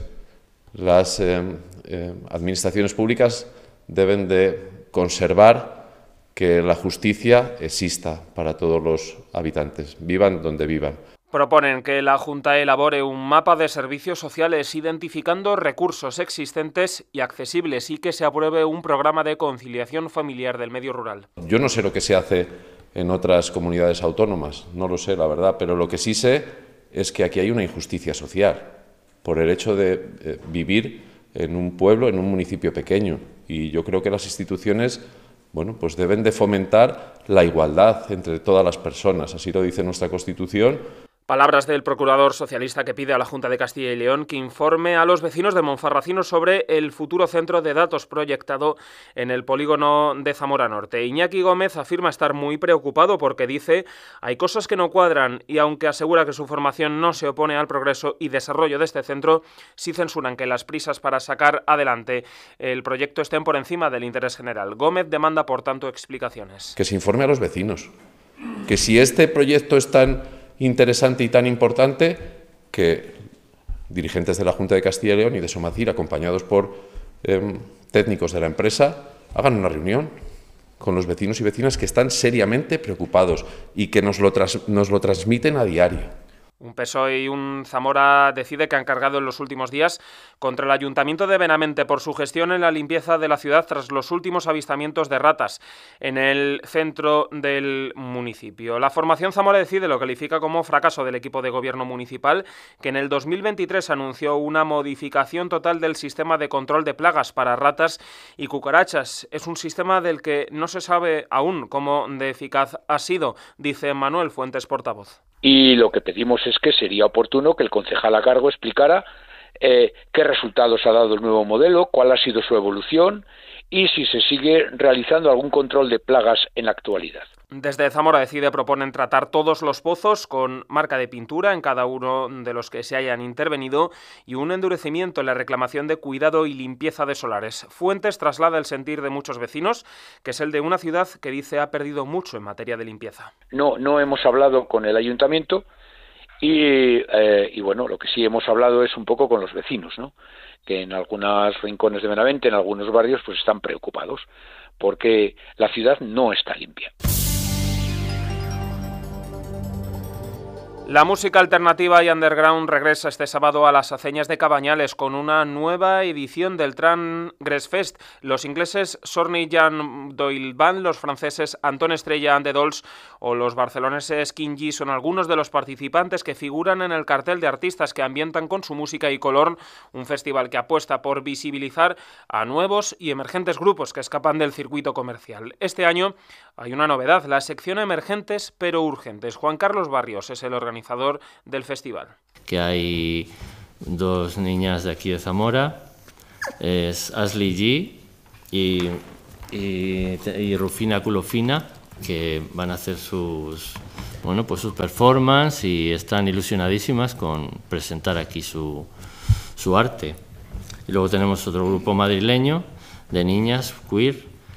las eh, eh, administraciones públicas deben de conservar que la justicia exista para todos los habitantes, vivan donde vivan. Proponen que la Junta elabore un mapa de servicios sociales identificando recursos existentes y accesibles y que se apruebe un programa de conciliación familiar del medio rural. Yo no sé lo que se hace en otras comunidades autónomas, no lo sé, la verdad, pero lo que sí sé es que aquí hay una injusticia social por el hecho de eh, vivir en un pueblo, en un municipio pequeño. Y yo creo que las instituciones, bueno, pues deben de fomentar la igualdad entre todas las personas, así lo dice nuestra Constitución. Palabras del procurador socialista que pide a la Junta de Castilla y León que informe a los vecinos de Monfarracino sobre el futuro centro de datos proyectado en el polígono de Zamora Norte. Iñaki Gómez afirma estar muy preocupado porque dice hay cosas que no cuadran y aunque asegura que su formación no se opone al progreso y desarrollo de este centro, sí censuran que las prisas para sacar adelante el proyecto estén por encima del interés general. Gómez demanda, por tanto, explicaciones. Que se informe a los vecinos, que si este proyecto es tan interesante y tan importante, que dirigentes de la Junta de Castilla y León y de Somacir, acompañados por eh, técnicos de la empresa, hagan una reunión con los vecinos y vecinas que están seriamente preocupados y que nos lo, tras, nos lo transmiten a diario. Un P S O E y un Zamora decide que han cargado en los últimos días contra el Ayuntamiento de Benavente por su gestión en la limpieza de la ciudad tras los últimos avistamientos de ratas en el centro del municipio. La formación Zamora Decide lo califica como fracaso del equipo de gobierno municipal, que en el dos mil veintitrés anunció una modificación total del sistema de control de plagas para ratas y cucarachas. Es un sistema del que no se sabe aún cómo de eficaz ha sido, dice Manuel Fuentes, portavoz. Y lo que pedimos es que sería oportuno que el concejal a cargo explicara eh, qué resultados ha dado el nuevo modelo, cuál ha sido su evolución y si se sigue realizando algún control de plagas en la actualidad. Desde Zamora Decide proponen tratar todos los pozos con marca de pintura en cada uno de los que se hayan intervenido y un endurecimiento en la reclamación de cuidado y limpieza de solares. Fuentes traslada el sentir de muchos vecinos, que es el de una ciudad que dice ha perdido mucho en materia de limpieza. No, no hemos hablado con el ayuntamiento y, eh, y bueno, lo que sí hemos hablado es un poco con los vecinos, ¿no? Que en algunos rincones de Benavente, en algunos barrios, pues están preocupados porque la ciudad no está limpia. La música alternativa y underground regresa este sábado a las aceñas de Cabañales con una nueva edición del Transgress Fest. Los ingleses Sorny Jan Doyle Band, los franceses Anton Estrella and the Dolls o los barceloneses Kingy son algunos de los participantes que figuran en el cartel de artistas que ambientan con su música y color un festival que apuesta por visibilizar a nuevos y emergentes grupos que escapan del circuito comercial. Este año hay una novedad, la sección Emergentes pero Urgentes. Juan Carlos Barrios es el organizador del festival. Que hay dos niñas de aquí de Zamora, es Ashley G y, y, y Rufina Culofina, que van a hacer sus, bueno, pues sus performances y están ilusionadísimas con presentar aquí su, su arte. Y luego tenemos otro grupo madrileño de niñas queer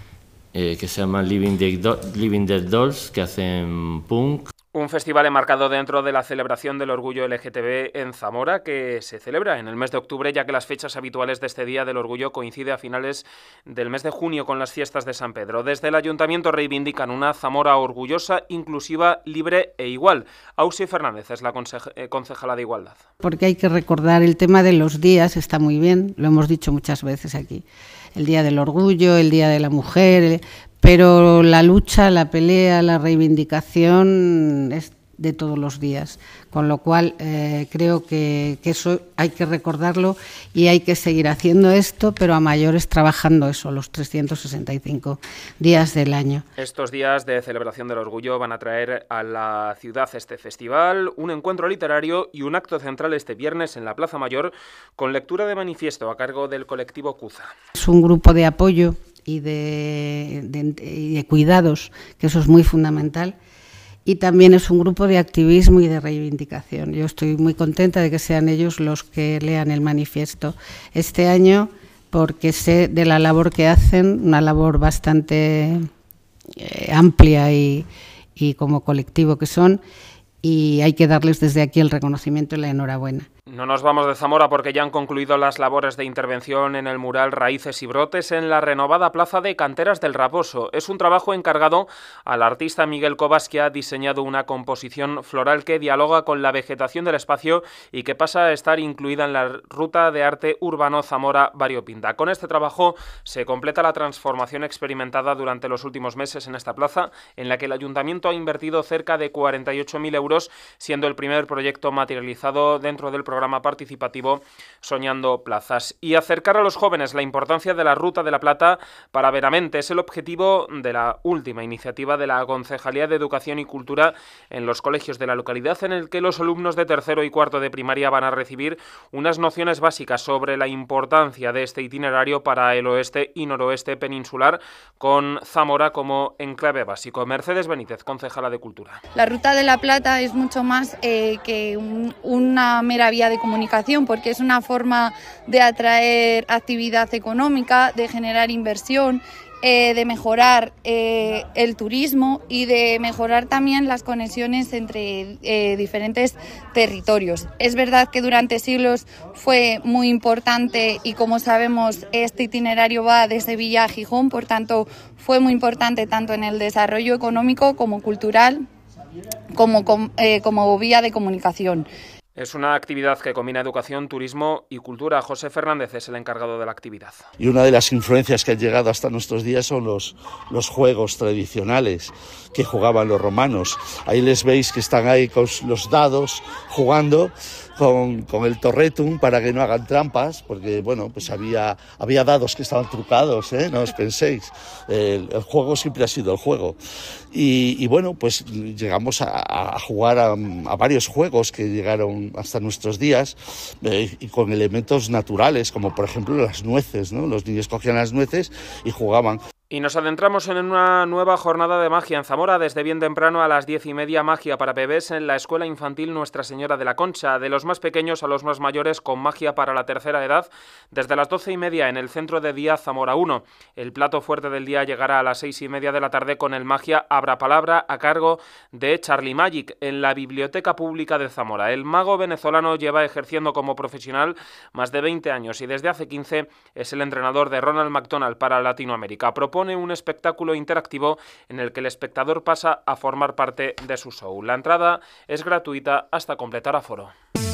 eh, que se llama Living Dead, Do- Living Dead Dolls, que hacen punk. Un festival enmarcado dentro de la celebración del orgullo L G T B en Zamora, que se celebra en el mes de octubre, ya que las fechas habituales de este Día del Orgullo coincide a finales del mes de junio con las fiestas de San Pedro. Desde el Ayuntamiento reivindican una Zamora orgullosa, inclusiva, libre e igual. Ausi Fernández es la conse- eh, concejala de Igualdad. Porque hay que recordar el tema de los días, está muy bien, lo hemos dicho muchas veces aquí. El Día del Orgullo, el Día de la Mujer, el... pero la lucha, la pelea, la reivindicación es de todos los días, con lo cual eh, creo que, que eso hay que recordarlo y hay que seguir haciendo esto, pero a mayores trabajando eso, los trescientos sesenta y cinco días del año. Estos días de celebración del orgullo van a traer a la ciudad este festival, un encuentro literario y un acto central este viernes en la Plaza Mayor con lectura de manifiesto a cargo del colectivo Cuza. Es un grupo de apoyo y de, de, de cuidados, que eso es muy fundamental, y también es un grupo de activismo y de reivindicación. Yo estoy muy contenta de que sean ellos los que lean el manifiesto este año, porque sé de la labor que hacen, una labor bastante eh, amplia y, y como colectivo que son, y hay que darles desde aquí el reconocimiento y la enhorabuena. No nos vamos de Zamora porque ya han concluido las labores de intervención en el mural Raíces y Brotes en la renovada plaza de Canteras del Raposo. Es un trabajo encargado al artista Miguel Cobas, que ha diseñado una composición floral que dialoga con la vegetación del espacio y que pasa a estar incluida en la ruta de arte urbano Zamora Variopinta. Con este trabajo se completa la transformación experimentada durante los últimos meses en esta plaza, en la que el ayuntamiento ha invertido cerca de cuarenta y ocho mil euros, siendo el primer proyecto materializado dentro del programa programa participativo Soñando Plazas. Y acercar a los jóvenes la importancia de la Ruta de la Plata para Benavente es el objetivo de la última iniciativa de la Concejalía de Educación y Cultura en los colegios de la localidad, en el que los alumnos de tercero y cuarto de primaria van a recibir unas nociones básicas sobre la importancia de este itinerario para el oeste y noroeste peninsular, con Zamora como enclave básico. Mercedes Benítez, concejala de Cultura. La Ruta de la Plata es mucho más eh, que un, una mera vía de comunicación, porque es una forma de atraer actividad económica, de generar inversión, eh, de mejorar eh, el turismo y de mejorar también las conexiones entre eh, diferentes territorios. Es verdad que durante siglos fue muy importante y, como sabemos, este itinerario va de Sevilla a Gijón, por tanto fue muy importante tanto en el desarrollo económico como cultural, como, como, eh, como vía de comunicación. Es una actividad que combina educación, turismo y cultura. José Fernández es el encargado de la actividad. Y una de las influencias que han llegado hasta nuestros días son los, los juegos tradicionales que jugaban los romanos. Ahí les veis que están ahí con los dados jugando con, con el torretum para que no hagan trampas, porque bueno, pues había, había dados que estaban trucados, ¿eh? No os penséis. El, el juego siempre ha sido el juego. Y, y bueno, pues llegamos a, a jugar a, a varios juegos que llegaron hasta, hasta nuestros días, eh, y con elementos naturales, como por ejemplo las nueces, ¿no? Los niños cogían las nueces y jugaban. Y nos adentramos en una nueva jornada de magia en Zamora. Desde bien temprano a las diez y media, magia para bebés en la Escuela Infantil Nuestra Señora de la Concha. De los más pequeños a los más mayores, con magia para la tercera edad, desde las doce y media en el Centro de Día Zamora uno. El plato fuerte del día llegará a las seis y media de la tarde con el Magia Abra Palabra a cargo de Charlie Magic en la Biblioteca Pública de Zamora. El mago venezolano lleva ejerciendo como profesional más de veinte años y desde hace quince es el entrenador de Ronald McDonald para Latinoamérica. Propone un espectáculo interactivo en el que el espectador pasa a formar parte de su show. La entrada es gratuita hasta completar aforo.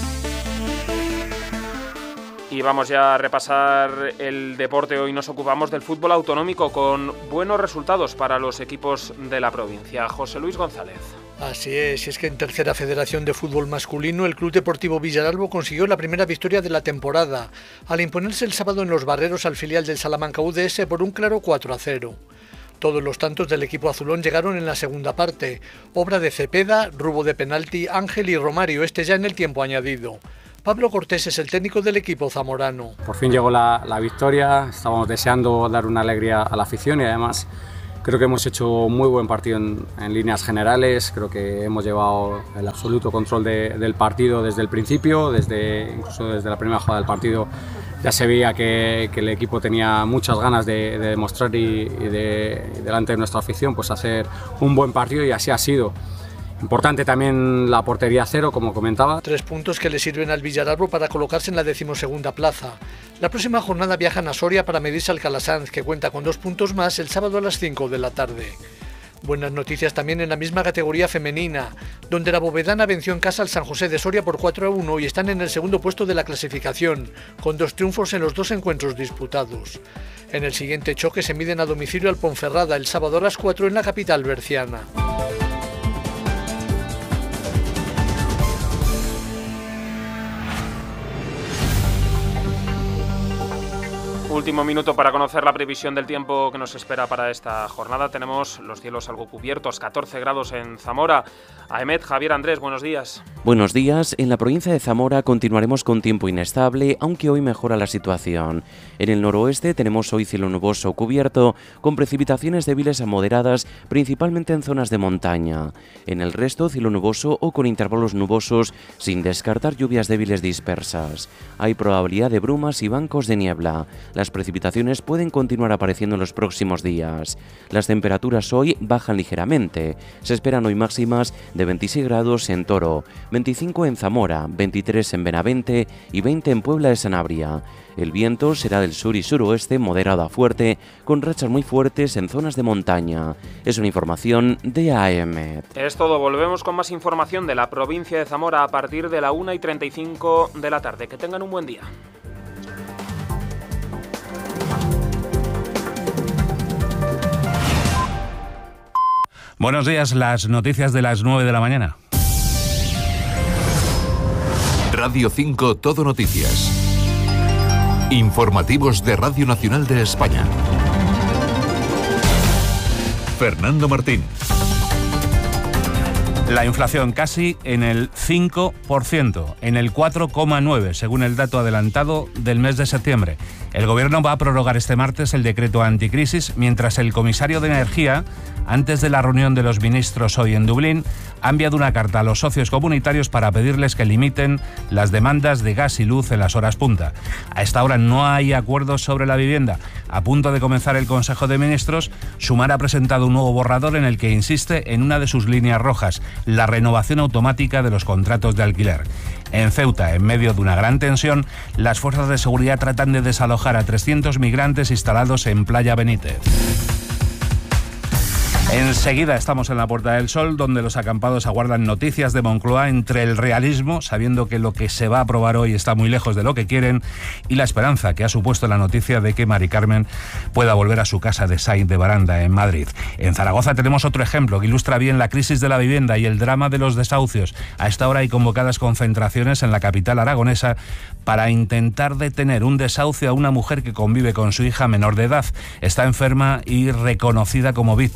Y vamos ya a repasar el deporte. Hoy nos ocupamos del fútbol autonómico con buenos resultados para los equipos de la provincia. José Luis González. Así es, y es que en Tercera Federación de Fútbol Masculino el Club Deportivo Villaralbo consiguió la primera victoria de la temporada, al imponerse el sábado en Los Barreros al filial del Salamanca U D S por un claro cuatro a cero. Todos los tantos del equipo azulón llegaron en la segunda parte, obra de Cepeda, Rubo de penalti, Ángel y Romario, este ya en el tiempo añadido. Pablo Cortés es el técnico del equipo zamorano. Por fin llegó la, la victoria, estábamos deseando dar una alegría a la afición y además creo que hemos hecho un muy buen partido en, en líneas generales. Creo que hemos llevado el absoluto control de, del partido desde el principio, desde, incluso desde la primera jugada del partido. Ya se veía que, que el equipo tenía muchas ganas de, de demostrar y, y, de, y delante de nuestra afición pues hacer un buen partido y así ha sido. Importante también la portería cero, como comentaba. Tres puntos que le sirven al Villaralbo para colocarse en la decimosegunda plaza. La próxima jornada viajan a Soria para medirse al Calasanz, que cuenta con dos puntos más el sábado a las cinco de la tarde. Buenas noticias también en la misma categoría femenina, donde la Bovedana venció en casa al San José de Soria por cuatro a uno y están en el segundo puesto de la clasificación, con dos triunfos en los dos encuentros disputados. En el siguiente choque se miden a domicilio al Ponferrada el sábado a las cuatro en la capital berciana. Último minuto para conocer la previsión del tiempo que nos espera para esta jornada. Tenemos los cielos algo cubiertos, catorce grados en Zamora. Ahmed, Javier, Andrés, buenos días. Buenos días. En la provincia de Zamora continuaremos con tiempo inestable, aunque hoy mejora la situación. En el noroeste tenemos hoy cielo nuboso cubierto, con precipitaciones débiles a moderadas, principalmente en zonas de montaña. En el resto, cielo nuboso o con intervalos nubosos, sin descartar lluvias débiles dispersas. Hay probabilidad de brumas y bancos de niebla. Las precipitaciones pueden continuar apareciendo en los próximos días. Las temperaturas hoy bajan ligeramente. Se esperan hoy máximas de veintiséis grados en Toro, veinticinco en Zamora, veintitrés en Benavente y veinte en Puebla de Sanabria. El viento será del sur y suroeste moderado a fuerte, con rachas muy fuertes en zonas de montaña. Es una información de A M. Es todo, volvemos con más información de la provincia de Zamora a partir de la una y treinta y cinco de la tarde. Que tengan un buen día. Buenos días, las noticias de las nueve de la mañana. Radio cinco Todo Noticias. Informativos de Radio Nacional de España. Fernando Martín. La inflación casi en el cinco por ciento, en el cuatro coma nueve por ciento, según el dato adelantado del mes de septiembre. El Gobierno va a prorrogar este martes el decreto anticrisis, mientras el comisario de Energía, antes de la reunión de los ministros hoy en Dublín, ha enviado una carta a los socios comunitarios para pedirles que limiten las demandas de gas y luz en las horas punta. A esta hora no hay acuerdos sobre la vivienda. A punto de comenzar el Consejo de Ministros, Sumar ha presentado un nuevo borrador en el que insiste en una de sus líneas rojas, la renovación automática de los contratos de alquiler. En Ceuta, en medio de una gran tensión, las fuerzas de seguridad tratan de desalojar a trescientos migrantes instalados en Playa Benítez. Enseguida estamos en la Puerta del Sol, donde los acampados aguardan noticias de Moncloa entre el realismo, sabiendo que lo que se va a aprobar hoy está muy lejos de lo que quieren, y la esperanza que ha supuesto la noticia de que Mari Carmen pueda volver a su casa de Sainz de Baranda, en Madrid. En Zaragoza tenemos otro ejemplo que ilustra bien la crisis de la vivienda y el drama de los desahucios. A esta hora hay convocadas concentraciones en la capital aragonesa para intentar detener un desahucio a una mujer que convive con su hija menor de edad. Está enferma y reconocida como víctima de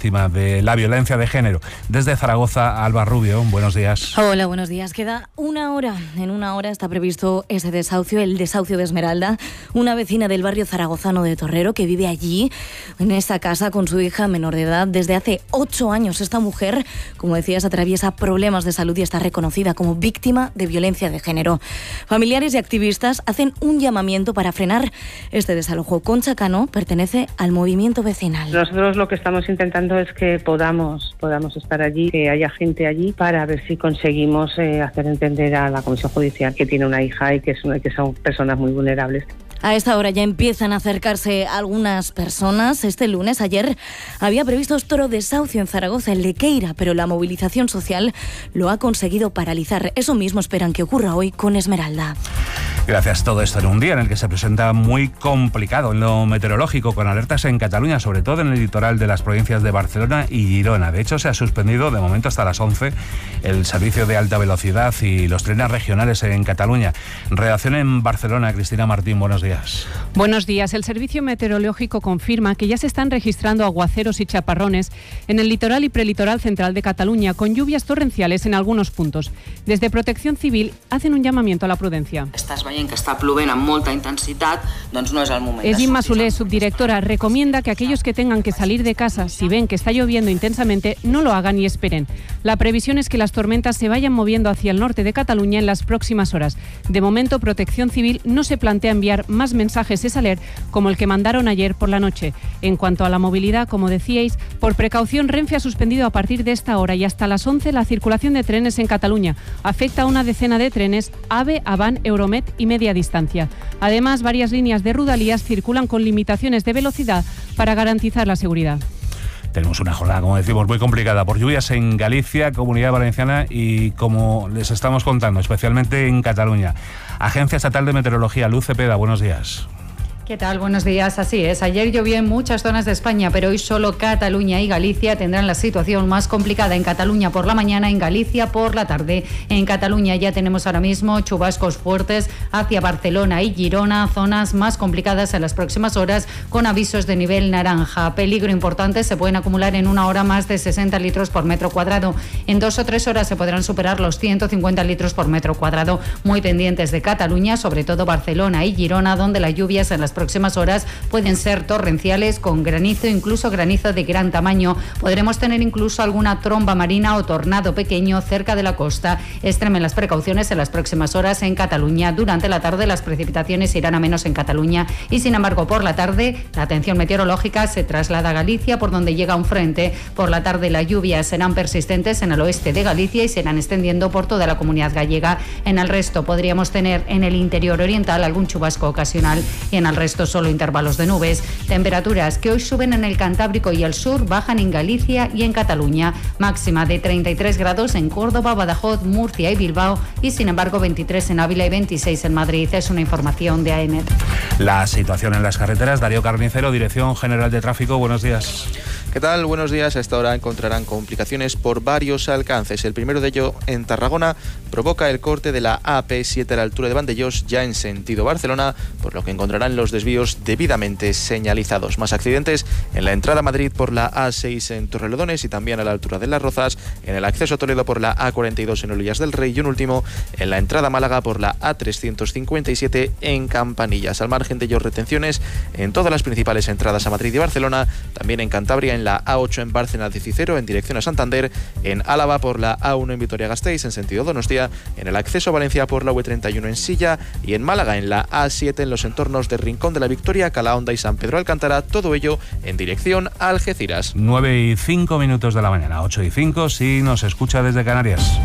de la violencia de género. Desde Zaragoza, Alba Rubio, buenos días. Hola, buenos días. Queda una hora. En una hora está previsto ese desahucio, el desahucio de Esmeralda, una vecina del barrio zaragozano de Torrero que vive allí, en esa casa, con su hija menor de edad desde hace ocho años. Esta mujer, como decías, atraviesa problemas de salud y está reconocida como víctima de violencia de género. Familiares y activistas hacen un llamamiento para frenar este desalojo. Concha Cano pertenece al movimiento vecinal. Nosotros lo que estamos intentando es que podamos, podamos estar allí, que haya gente allí para ver si conseguimos eh, hacer entender a la Comisión Judicial que tiene una hija y que, es una, que son personas muy vulnerables. A esta hora ya empiezan a acercarse algunas personas. Este lunes, ayer, había previsto otro desahucio en Zaragoza, el de Queira, pero la movilización social lo ha conseguido paralizar. Eso mismo esperan que ocurra hoy con Esmeralda. Gracias. Todo esto en un día en el que se presenta muy complicado en lo meteorológico, con alertas en Cataluña, sobre todo en el litoral de las provincias de Barcelona y Girona. De hecho, se ha suspendido de momento hasta las once el servicio de alta velocidad y los trenes regionales en Cataluña. Redacción en Barcelona, Cristina Martín, buenos días. Buenos días. El Servicio Meteorológico confirma que ya se están registrando aguaceros y chaparrones en el litoral y prelitoral central de Cataluña, con lluvias torrenciales en algunos puntos. Desde Protección Civil hacen un llamamiento a la prudencia. Estàs veient que està plovent amb molta intensitat, doncs no és el moment. Es Imma Soler, subdirectora, recomienda que aquellos que tengan que salir de casa, si ven que está lloviendo intensamente, no lo hagan y esperen. La previsión es que las tormentas se vayan moviendo hacia el norte de Cataluña en las próximas horas. De momento, Protección Civil no se plantea enviar más mensajes de aler como el que mandaron ayer por la noche. En cuanto a la movilidad, como decíais, por precaución, Renfe ha suspendido a partir de esta hora y hasta las once la circulación de trenes en Cataluña. Afecta a una decena de trenes, AVE, Avant, Euromed y media distancia. Además, varias líneas de Rodalías circulan con limitaciones de velocidad para garantizar la seguridad. Tenemos una jornada, como decimos, muy complicada por lluvias en Galicia, Comunidad Valenciana y, como les estamos contando, especialmente en Cataluña. Agencia Estatal de Meteorología, Luz Cepeda, buenos días. ¿Qué tal? Buenos días. Así es. Ayer llovió en muchas zonas de España, pero hoy solo Cataluña y Galicia tendrán la situación más complicada. En Cataluña por la mañana, en Galicia por la tarde. En Cataluña ya tenemos ahora mismo chubascos fuertes hacia Barcelona y Girona, zonas más complicadas en las próximas horas, con avisos de nivel naranja. Peligro importante, se pueden acumular en una hora más de sesenta litros por metro cuadrado. En dos o tres horas se podrán superar los ciento cincuenta litros por metro cuadrado. Muy pendientes de Cataluña, sobre todo Barcelona y Girona, donde las lluvias en las próximas horas pueden ser torrenciales, con granizo, incluso granizo de gran tamaño. Podremos tener incluso alguna tromba marina o tornado pequeño cerca de la costa. Extremen las precauciones en las próximas horas en Cataluña. Durante la tarde las precipitaciones irán a menos en Cataluña y, sin embargo, por la tarde la atención meteorológica se traslada a Galicia, por donde llega un frente. Por la tarde las lluvias serán persistentes en el oeste de Galicia y se irán extendiendo por toda la comunidad gallega. En el resto podríamos tener en el interior oriental algún chubasco ocasional y en el resto solo intervalos de nubes. Temperaturas que hoy suben en el Cantábrico y el sur, bajan en Galicia y en Cataluña. Máxima de treinta y tres grados en Córdoba, Badajoz, Murcia y Bilbao y, sin embargo, veintitrés en Ávila y veintiséis en Madrid. Es una información de A E M E T. La situación en las carreteras. Darío Carnicero, Dirección General de Tráfico, buenos días. ¿Qué tal? Buenos días. A esta hora encontrarán complicaciones por varios alcances. El primero de ello en Tarragona provoca el corte de la A P siete a la altura de Vandellós, ya en sentido Barcelona, por lo que encontrarán los desvíos debidamente señalizados. Más accidentes en la entrada a Madrid por la A seis en Torrelodones y también a la altura de Las Rozas, en el acceso a Toledo por la A cuarenta y dos en Olillas del Rey y un último en la entrada a Málaga por la A trescientos cincuenta y siete en Campanillas. Al margen de ellos, retenciones en todas las principales entradas a Madrid y Barcelona, también en Cantabria en la A ocho en Bárcena de Cicero en dirección a Santander, en Álava por la A uno en Vitoria-Gasteiz en sentido Donostia, en el acceso a Valencia por la U treinta y uno en Silla y en Málaga en la A siete en los entornos de Rincón de la Victoria, Calahonda y San Pedro Alcántara, todo ello en dirección a Algeciras. nueve y cinco minutos de la mañana, ocho y cinco si nos escucha desde Canarias.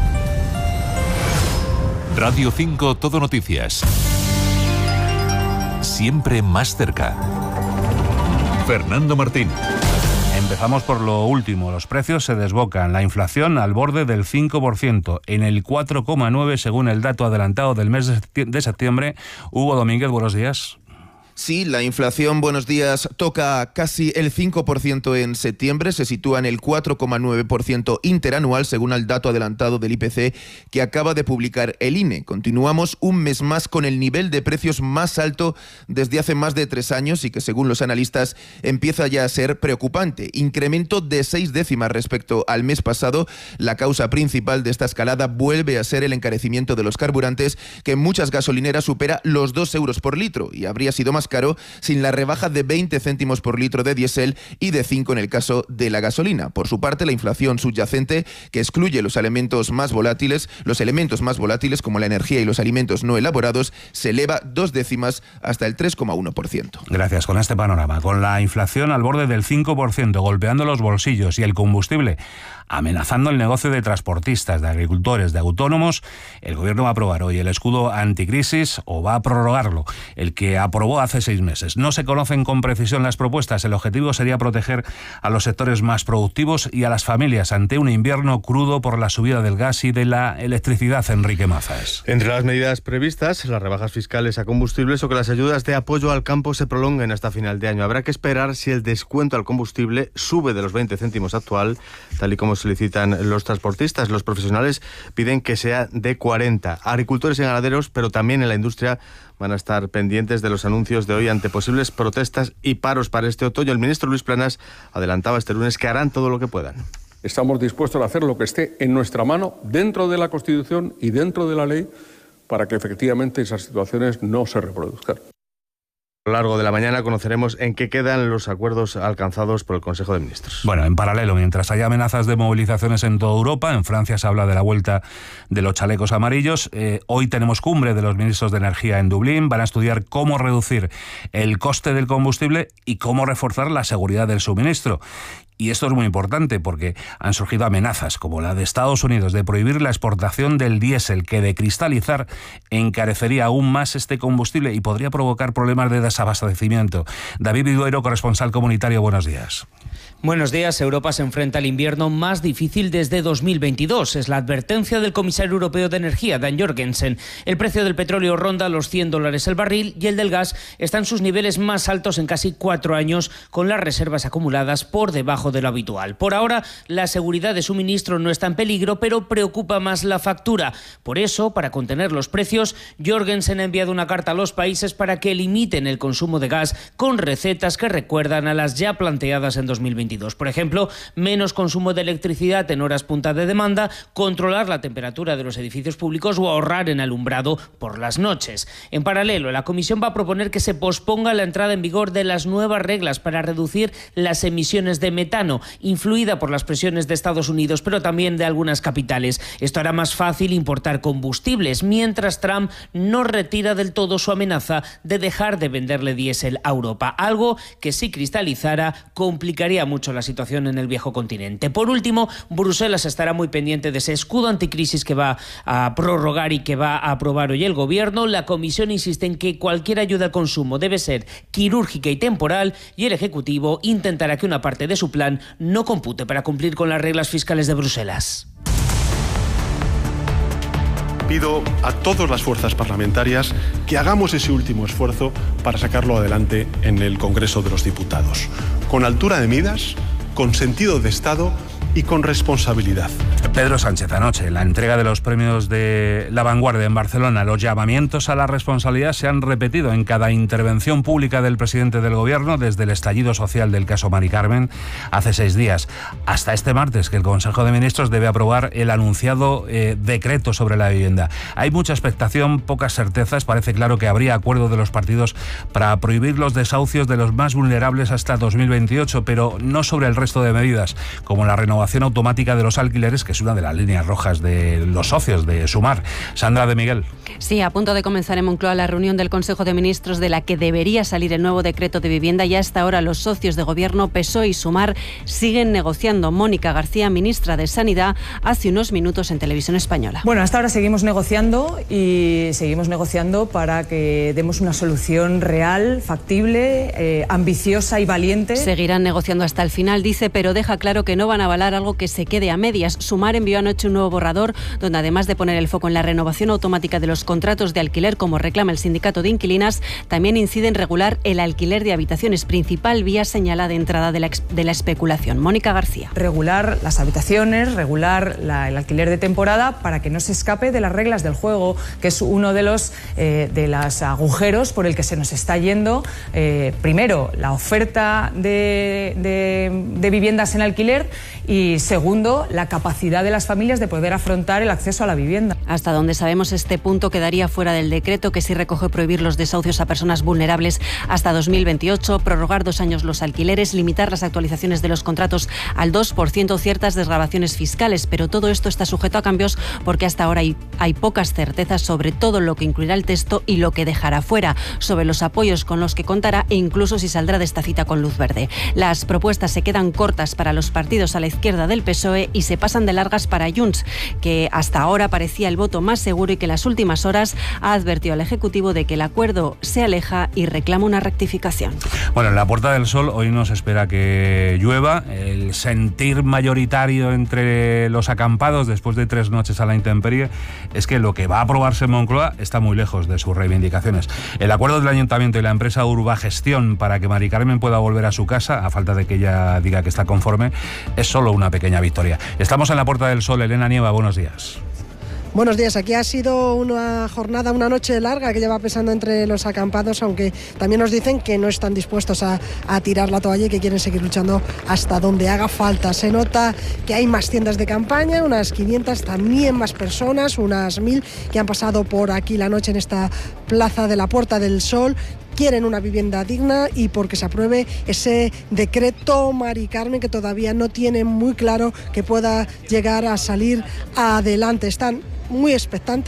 Radio cinco Todo Noticias. Siempre más cerca. Fernando Martín. Empezamos por lo último. Los precios se desbocan. La inflación al borde del cinco por ciento, en el cuatro coma nueve por ciento según el dato adelantado del mes de septiembre. Hugo Domínguez, buenos días. Sí, la inflación, buenos días, toca casi el cinco por ciento en septiembre, se sitúa en el cuatro coma nueve por ciento interanual según el dato adelantado del I P C que acaba de publicar el I N E. Continuamos un mes más con el nivel de precios más alto desde hace más de tres años y que según los analistas empieza ya a ser preocupante. Incremento de seis décimas respecto al mes pasado. La causa principal de esta escalada vuelve a ser el encarecimiento de los carburantes, que en muchas gasolineras supera los dos euros por litro y habría sido más caro sin la rebaja de veinte céntimos por litro de diésel y de cinco en el caso de la gasolina. Por su parte, la inflación subyacente, que excluye los elementos más volátiles, los elementos más volátiles como la energía y los alimentos no elaborados, se eleva dos décimas hasta el tres coma uno por ciento. Gracias. Con este panorama, con la inflación al borde del cinco por ciento, golpeando los bolsillos y el combustible amenazando el negocio de transportistas, de agricultores, de autónomos, el Gobierno va a aprobar hoy el escudo anticrisis o va a prorrogarlo, el que aprobó hace seis meses. No se conocen con precisión las propuestas. El objetivo sería proteger a los sectores más productivos y a las familias ante un invierno crudo por la subida del gas y de la electricidad. Enrique Mazas. Entre las medidas previstas, las rebajas fiscales a combustibles o que las ayudas de apoyo al campo se prolonguen hasta final de año. Habrá que esperar si el descuento al combustible sube de los veinte céntimos actual, tal y como solicitan los transportistas. Los profesionales piden que sea de cuarenta. Agricultores y ganaderos, pero también en la industria, van a estar pendientes de los anuncios de hoy ante posibles protestas y paros para este otoño. El ministro Luis Planas adelantaba este lunes que harán todo lo que puedan. Estamos dispuestos a hacer lo que esté en nuestra mano, dentro de la Constitución y dentro de la ley, para que efectivamente esas situaciones no se reproduzcan. A lo largo de la mañana conoceremos en qué quedan los acuerdos alcanzados por el Consejo de Ministros. Bueno, en paralelo, mientras hay amenazas de movilizaciones en toda Europa, en Francia se habla de la vuelta de los chalecos amarillos. Eh, hoy tenemos cumbre de los ministros de Energía en Dublín. Van a estudiar cómo reducir el coste del combustible y cómo reforzar la seguridad del suministro. Y esto es muy importante porque han surgido amenazas como la de Estados Unidos de prohibir la exportación del diésel, que de cristalizar encarecería aún más este combustible y podría provocar problemas de desabastecimiento. David Viduero, corresponsal comunitario, buenos días. Buenos días. Europa se enfrenta al invierno más difícil desde dos mil veintidós. Es la advertencia del comisario europeo de Energía, Dan Jorgensen. El precio del petróleo ronda los cien dólares el barril y el del gas está en sus niveles más altos en casi cuatro años, con las reservas acumuladas por debajo de lo habitual. Por ahora, la seguridad de suministro no está en peligro, pero preocupa más la factura. Por eso, para contener los precios, Jorgensen ha enviado una carta a los países para que limiten el consumo de gas con recetas que recuerdan a las ya planteadas en dos mil veintidós. Por ejemplo, menos consumo de electricidad en horas punta de demanda, controlar la temperatura de los edificios públicos o ahorrar en alumbrado por las noches. En paralelo, la Comisión va a proponer que se posponga la entrada en vigor de las nuevas reglas para reducir las emisiones de metano, influida por las presiones de Estados Unidos, pero también de algunas capitales. Esto hará más fácil importar combustibles, mientras Trump no retira del todo su amenaza de dejar de venderle diésel a Europa, algo que si cristalizara complicaría mucho la situación en el viejo continente. Por último, Bruselas estará muy pendiente de ese escudo anticrisis que va a prorrogar y que va a aprobar hoy el Gobierno. La Comisión insiste en que cualquier ayuda al consumo debe ser quirúrgica y temporal, y el Ejecutivo intentará que una parte de su plan no compute para cumplir con las reglas fiscales de Bruselas. Pido a todas las fuerzas parlamentarias que hagamos ese último esfuerzo para sacarlo adelante en el Congreso de los Diputados, con altura de miras, con sentido de Estado y con responsabilidad. Pedro Sánchez, anoche, la entrega de los premios de La Vanguardia en Barcelona. Los llamamientos a la responsabilidad se han repetido en cada intervención pública del presidente del Gobierno desde el estallido social del caso Mari Carmen hace seis días hasta este martes, que el Consejo de Ministros debe aprobar el anunciado eh, decreto sobre la vivienda. Hay mucha expectación, pocas certezas. Parece claro que habría acuerdo de los partidos para prohibir los desahucios de los más vulnerables hasta dos mil veintiocho, pero no sobre el resto de medidas, como la renovación automática de los alquileres, que es una de las líneas rojas de los socios de Sumar. Sandra de Miguel. Sí, a punto de comenzar en Moncloa la reunión del Consejo de Ministros de la que debería salir el nuevo decreto de vivienda, y hasta ahora los socios de Gobierno, P S O E y Sumar, siguen negociando. Mónica García, ministra de Sanidad, hace unos minutos en Televisión Española. Bueno, hasta ahora seguimos negociando y seguimos negociando para que demos una solución real, factible, eh, ambiciosa y valiente. Seguirán negociando hasta el final, dice, pero deja claro que no van a avalar algo que se quede a medias. Sumar Sumar envió anoche un nuevo borrador donde, además de poner el foco en la renovación automática de los contratos de alquiler, como reclama el sindicato de inquilinas, también incide en regular el alquiler de habitaciones, principal vía señala de entrada de la, de la especulación. Mónica García. Regular las habitaciones, regular la, el alquiler de temporada para que no se escape de las reglas del juego, que es uno de los eh, de los agujeros por el que se nos está yendo. Eh, primero, la oferta de, de, de viviendas en alquiler y, segundo, la capacidad de las familias de poder afrontar el acceso a la vivienda. Hasta donde sabemos, este punto quedaría fuera del decreto, que sí recoge prohibir los desahucios a personas vulnerables hasta dos mil veintiocho, prorrogar dos años los alquileres, limitar las actualizaciones de los contratos al dos por ciento, ciertas desgravaciones fiscales, pero todo esto está sujeto a cambios porque hasta ahora hay, hay pocas certezas sobre todo lo que incluirá el texto y lo que dejará fuera, sobre los apoyos con los que contará e incluso si saldrá de esta cita con luz verde. Las propuestas se quedan cortas para los partidos a la izquierda del P S O E y se pasan de largas para Junts, que hasta ahora parecía el voto más seguro y que en las últimas horas ha advertido al Ejecutivo de que el acuerdo se aleja y reclama una rectificación. Bueno, en la Puerta del Sol hoy nos espera que llueva. El sentir mayoritario entre los acampados después de tres noches a la intemperie es que lo que va a aprobarse en Moncloa está muy lejos de sus reivindicaciones. El acuerdo del Ayuntamiento y la empresa Urbagestión para que Mari Carmen pueda volver a su casa, a falta de que ella diga que está conforme, es solo una pequeña victoria. Estamos en la Puerta del Sol. Elena Nieva, buenos días. Buenos días, aquí ha sido una jornada, una noche larga que lleva pesando entre los acampados, aunque también nos dicen que no están dispuestos a, a tirar la toalla y que quieren seguir luchando hasta donde haga falta. Se nota que hay más tiendas de campaña, unas quinientas, también más personas, unas mil que han pasado por aquí la noche en esta plaza de la Puerta del Sol. Quieren una vivienda digna y porque se apruebe ese decreto Mari Carmen, que todavía no tiene muy claro que pueda llegar a salir adelante. Están muy expectantes.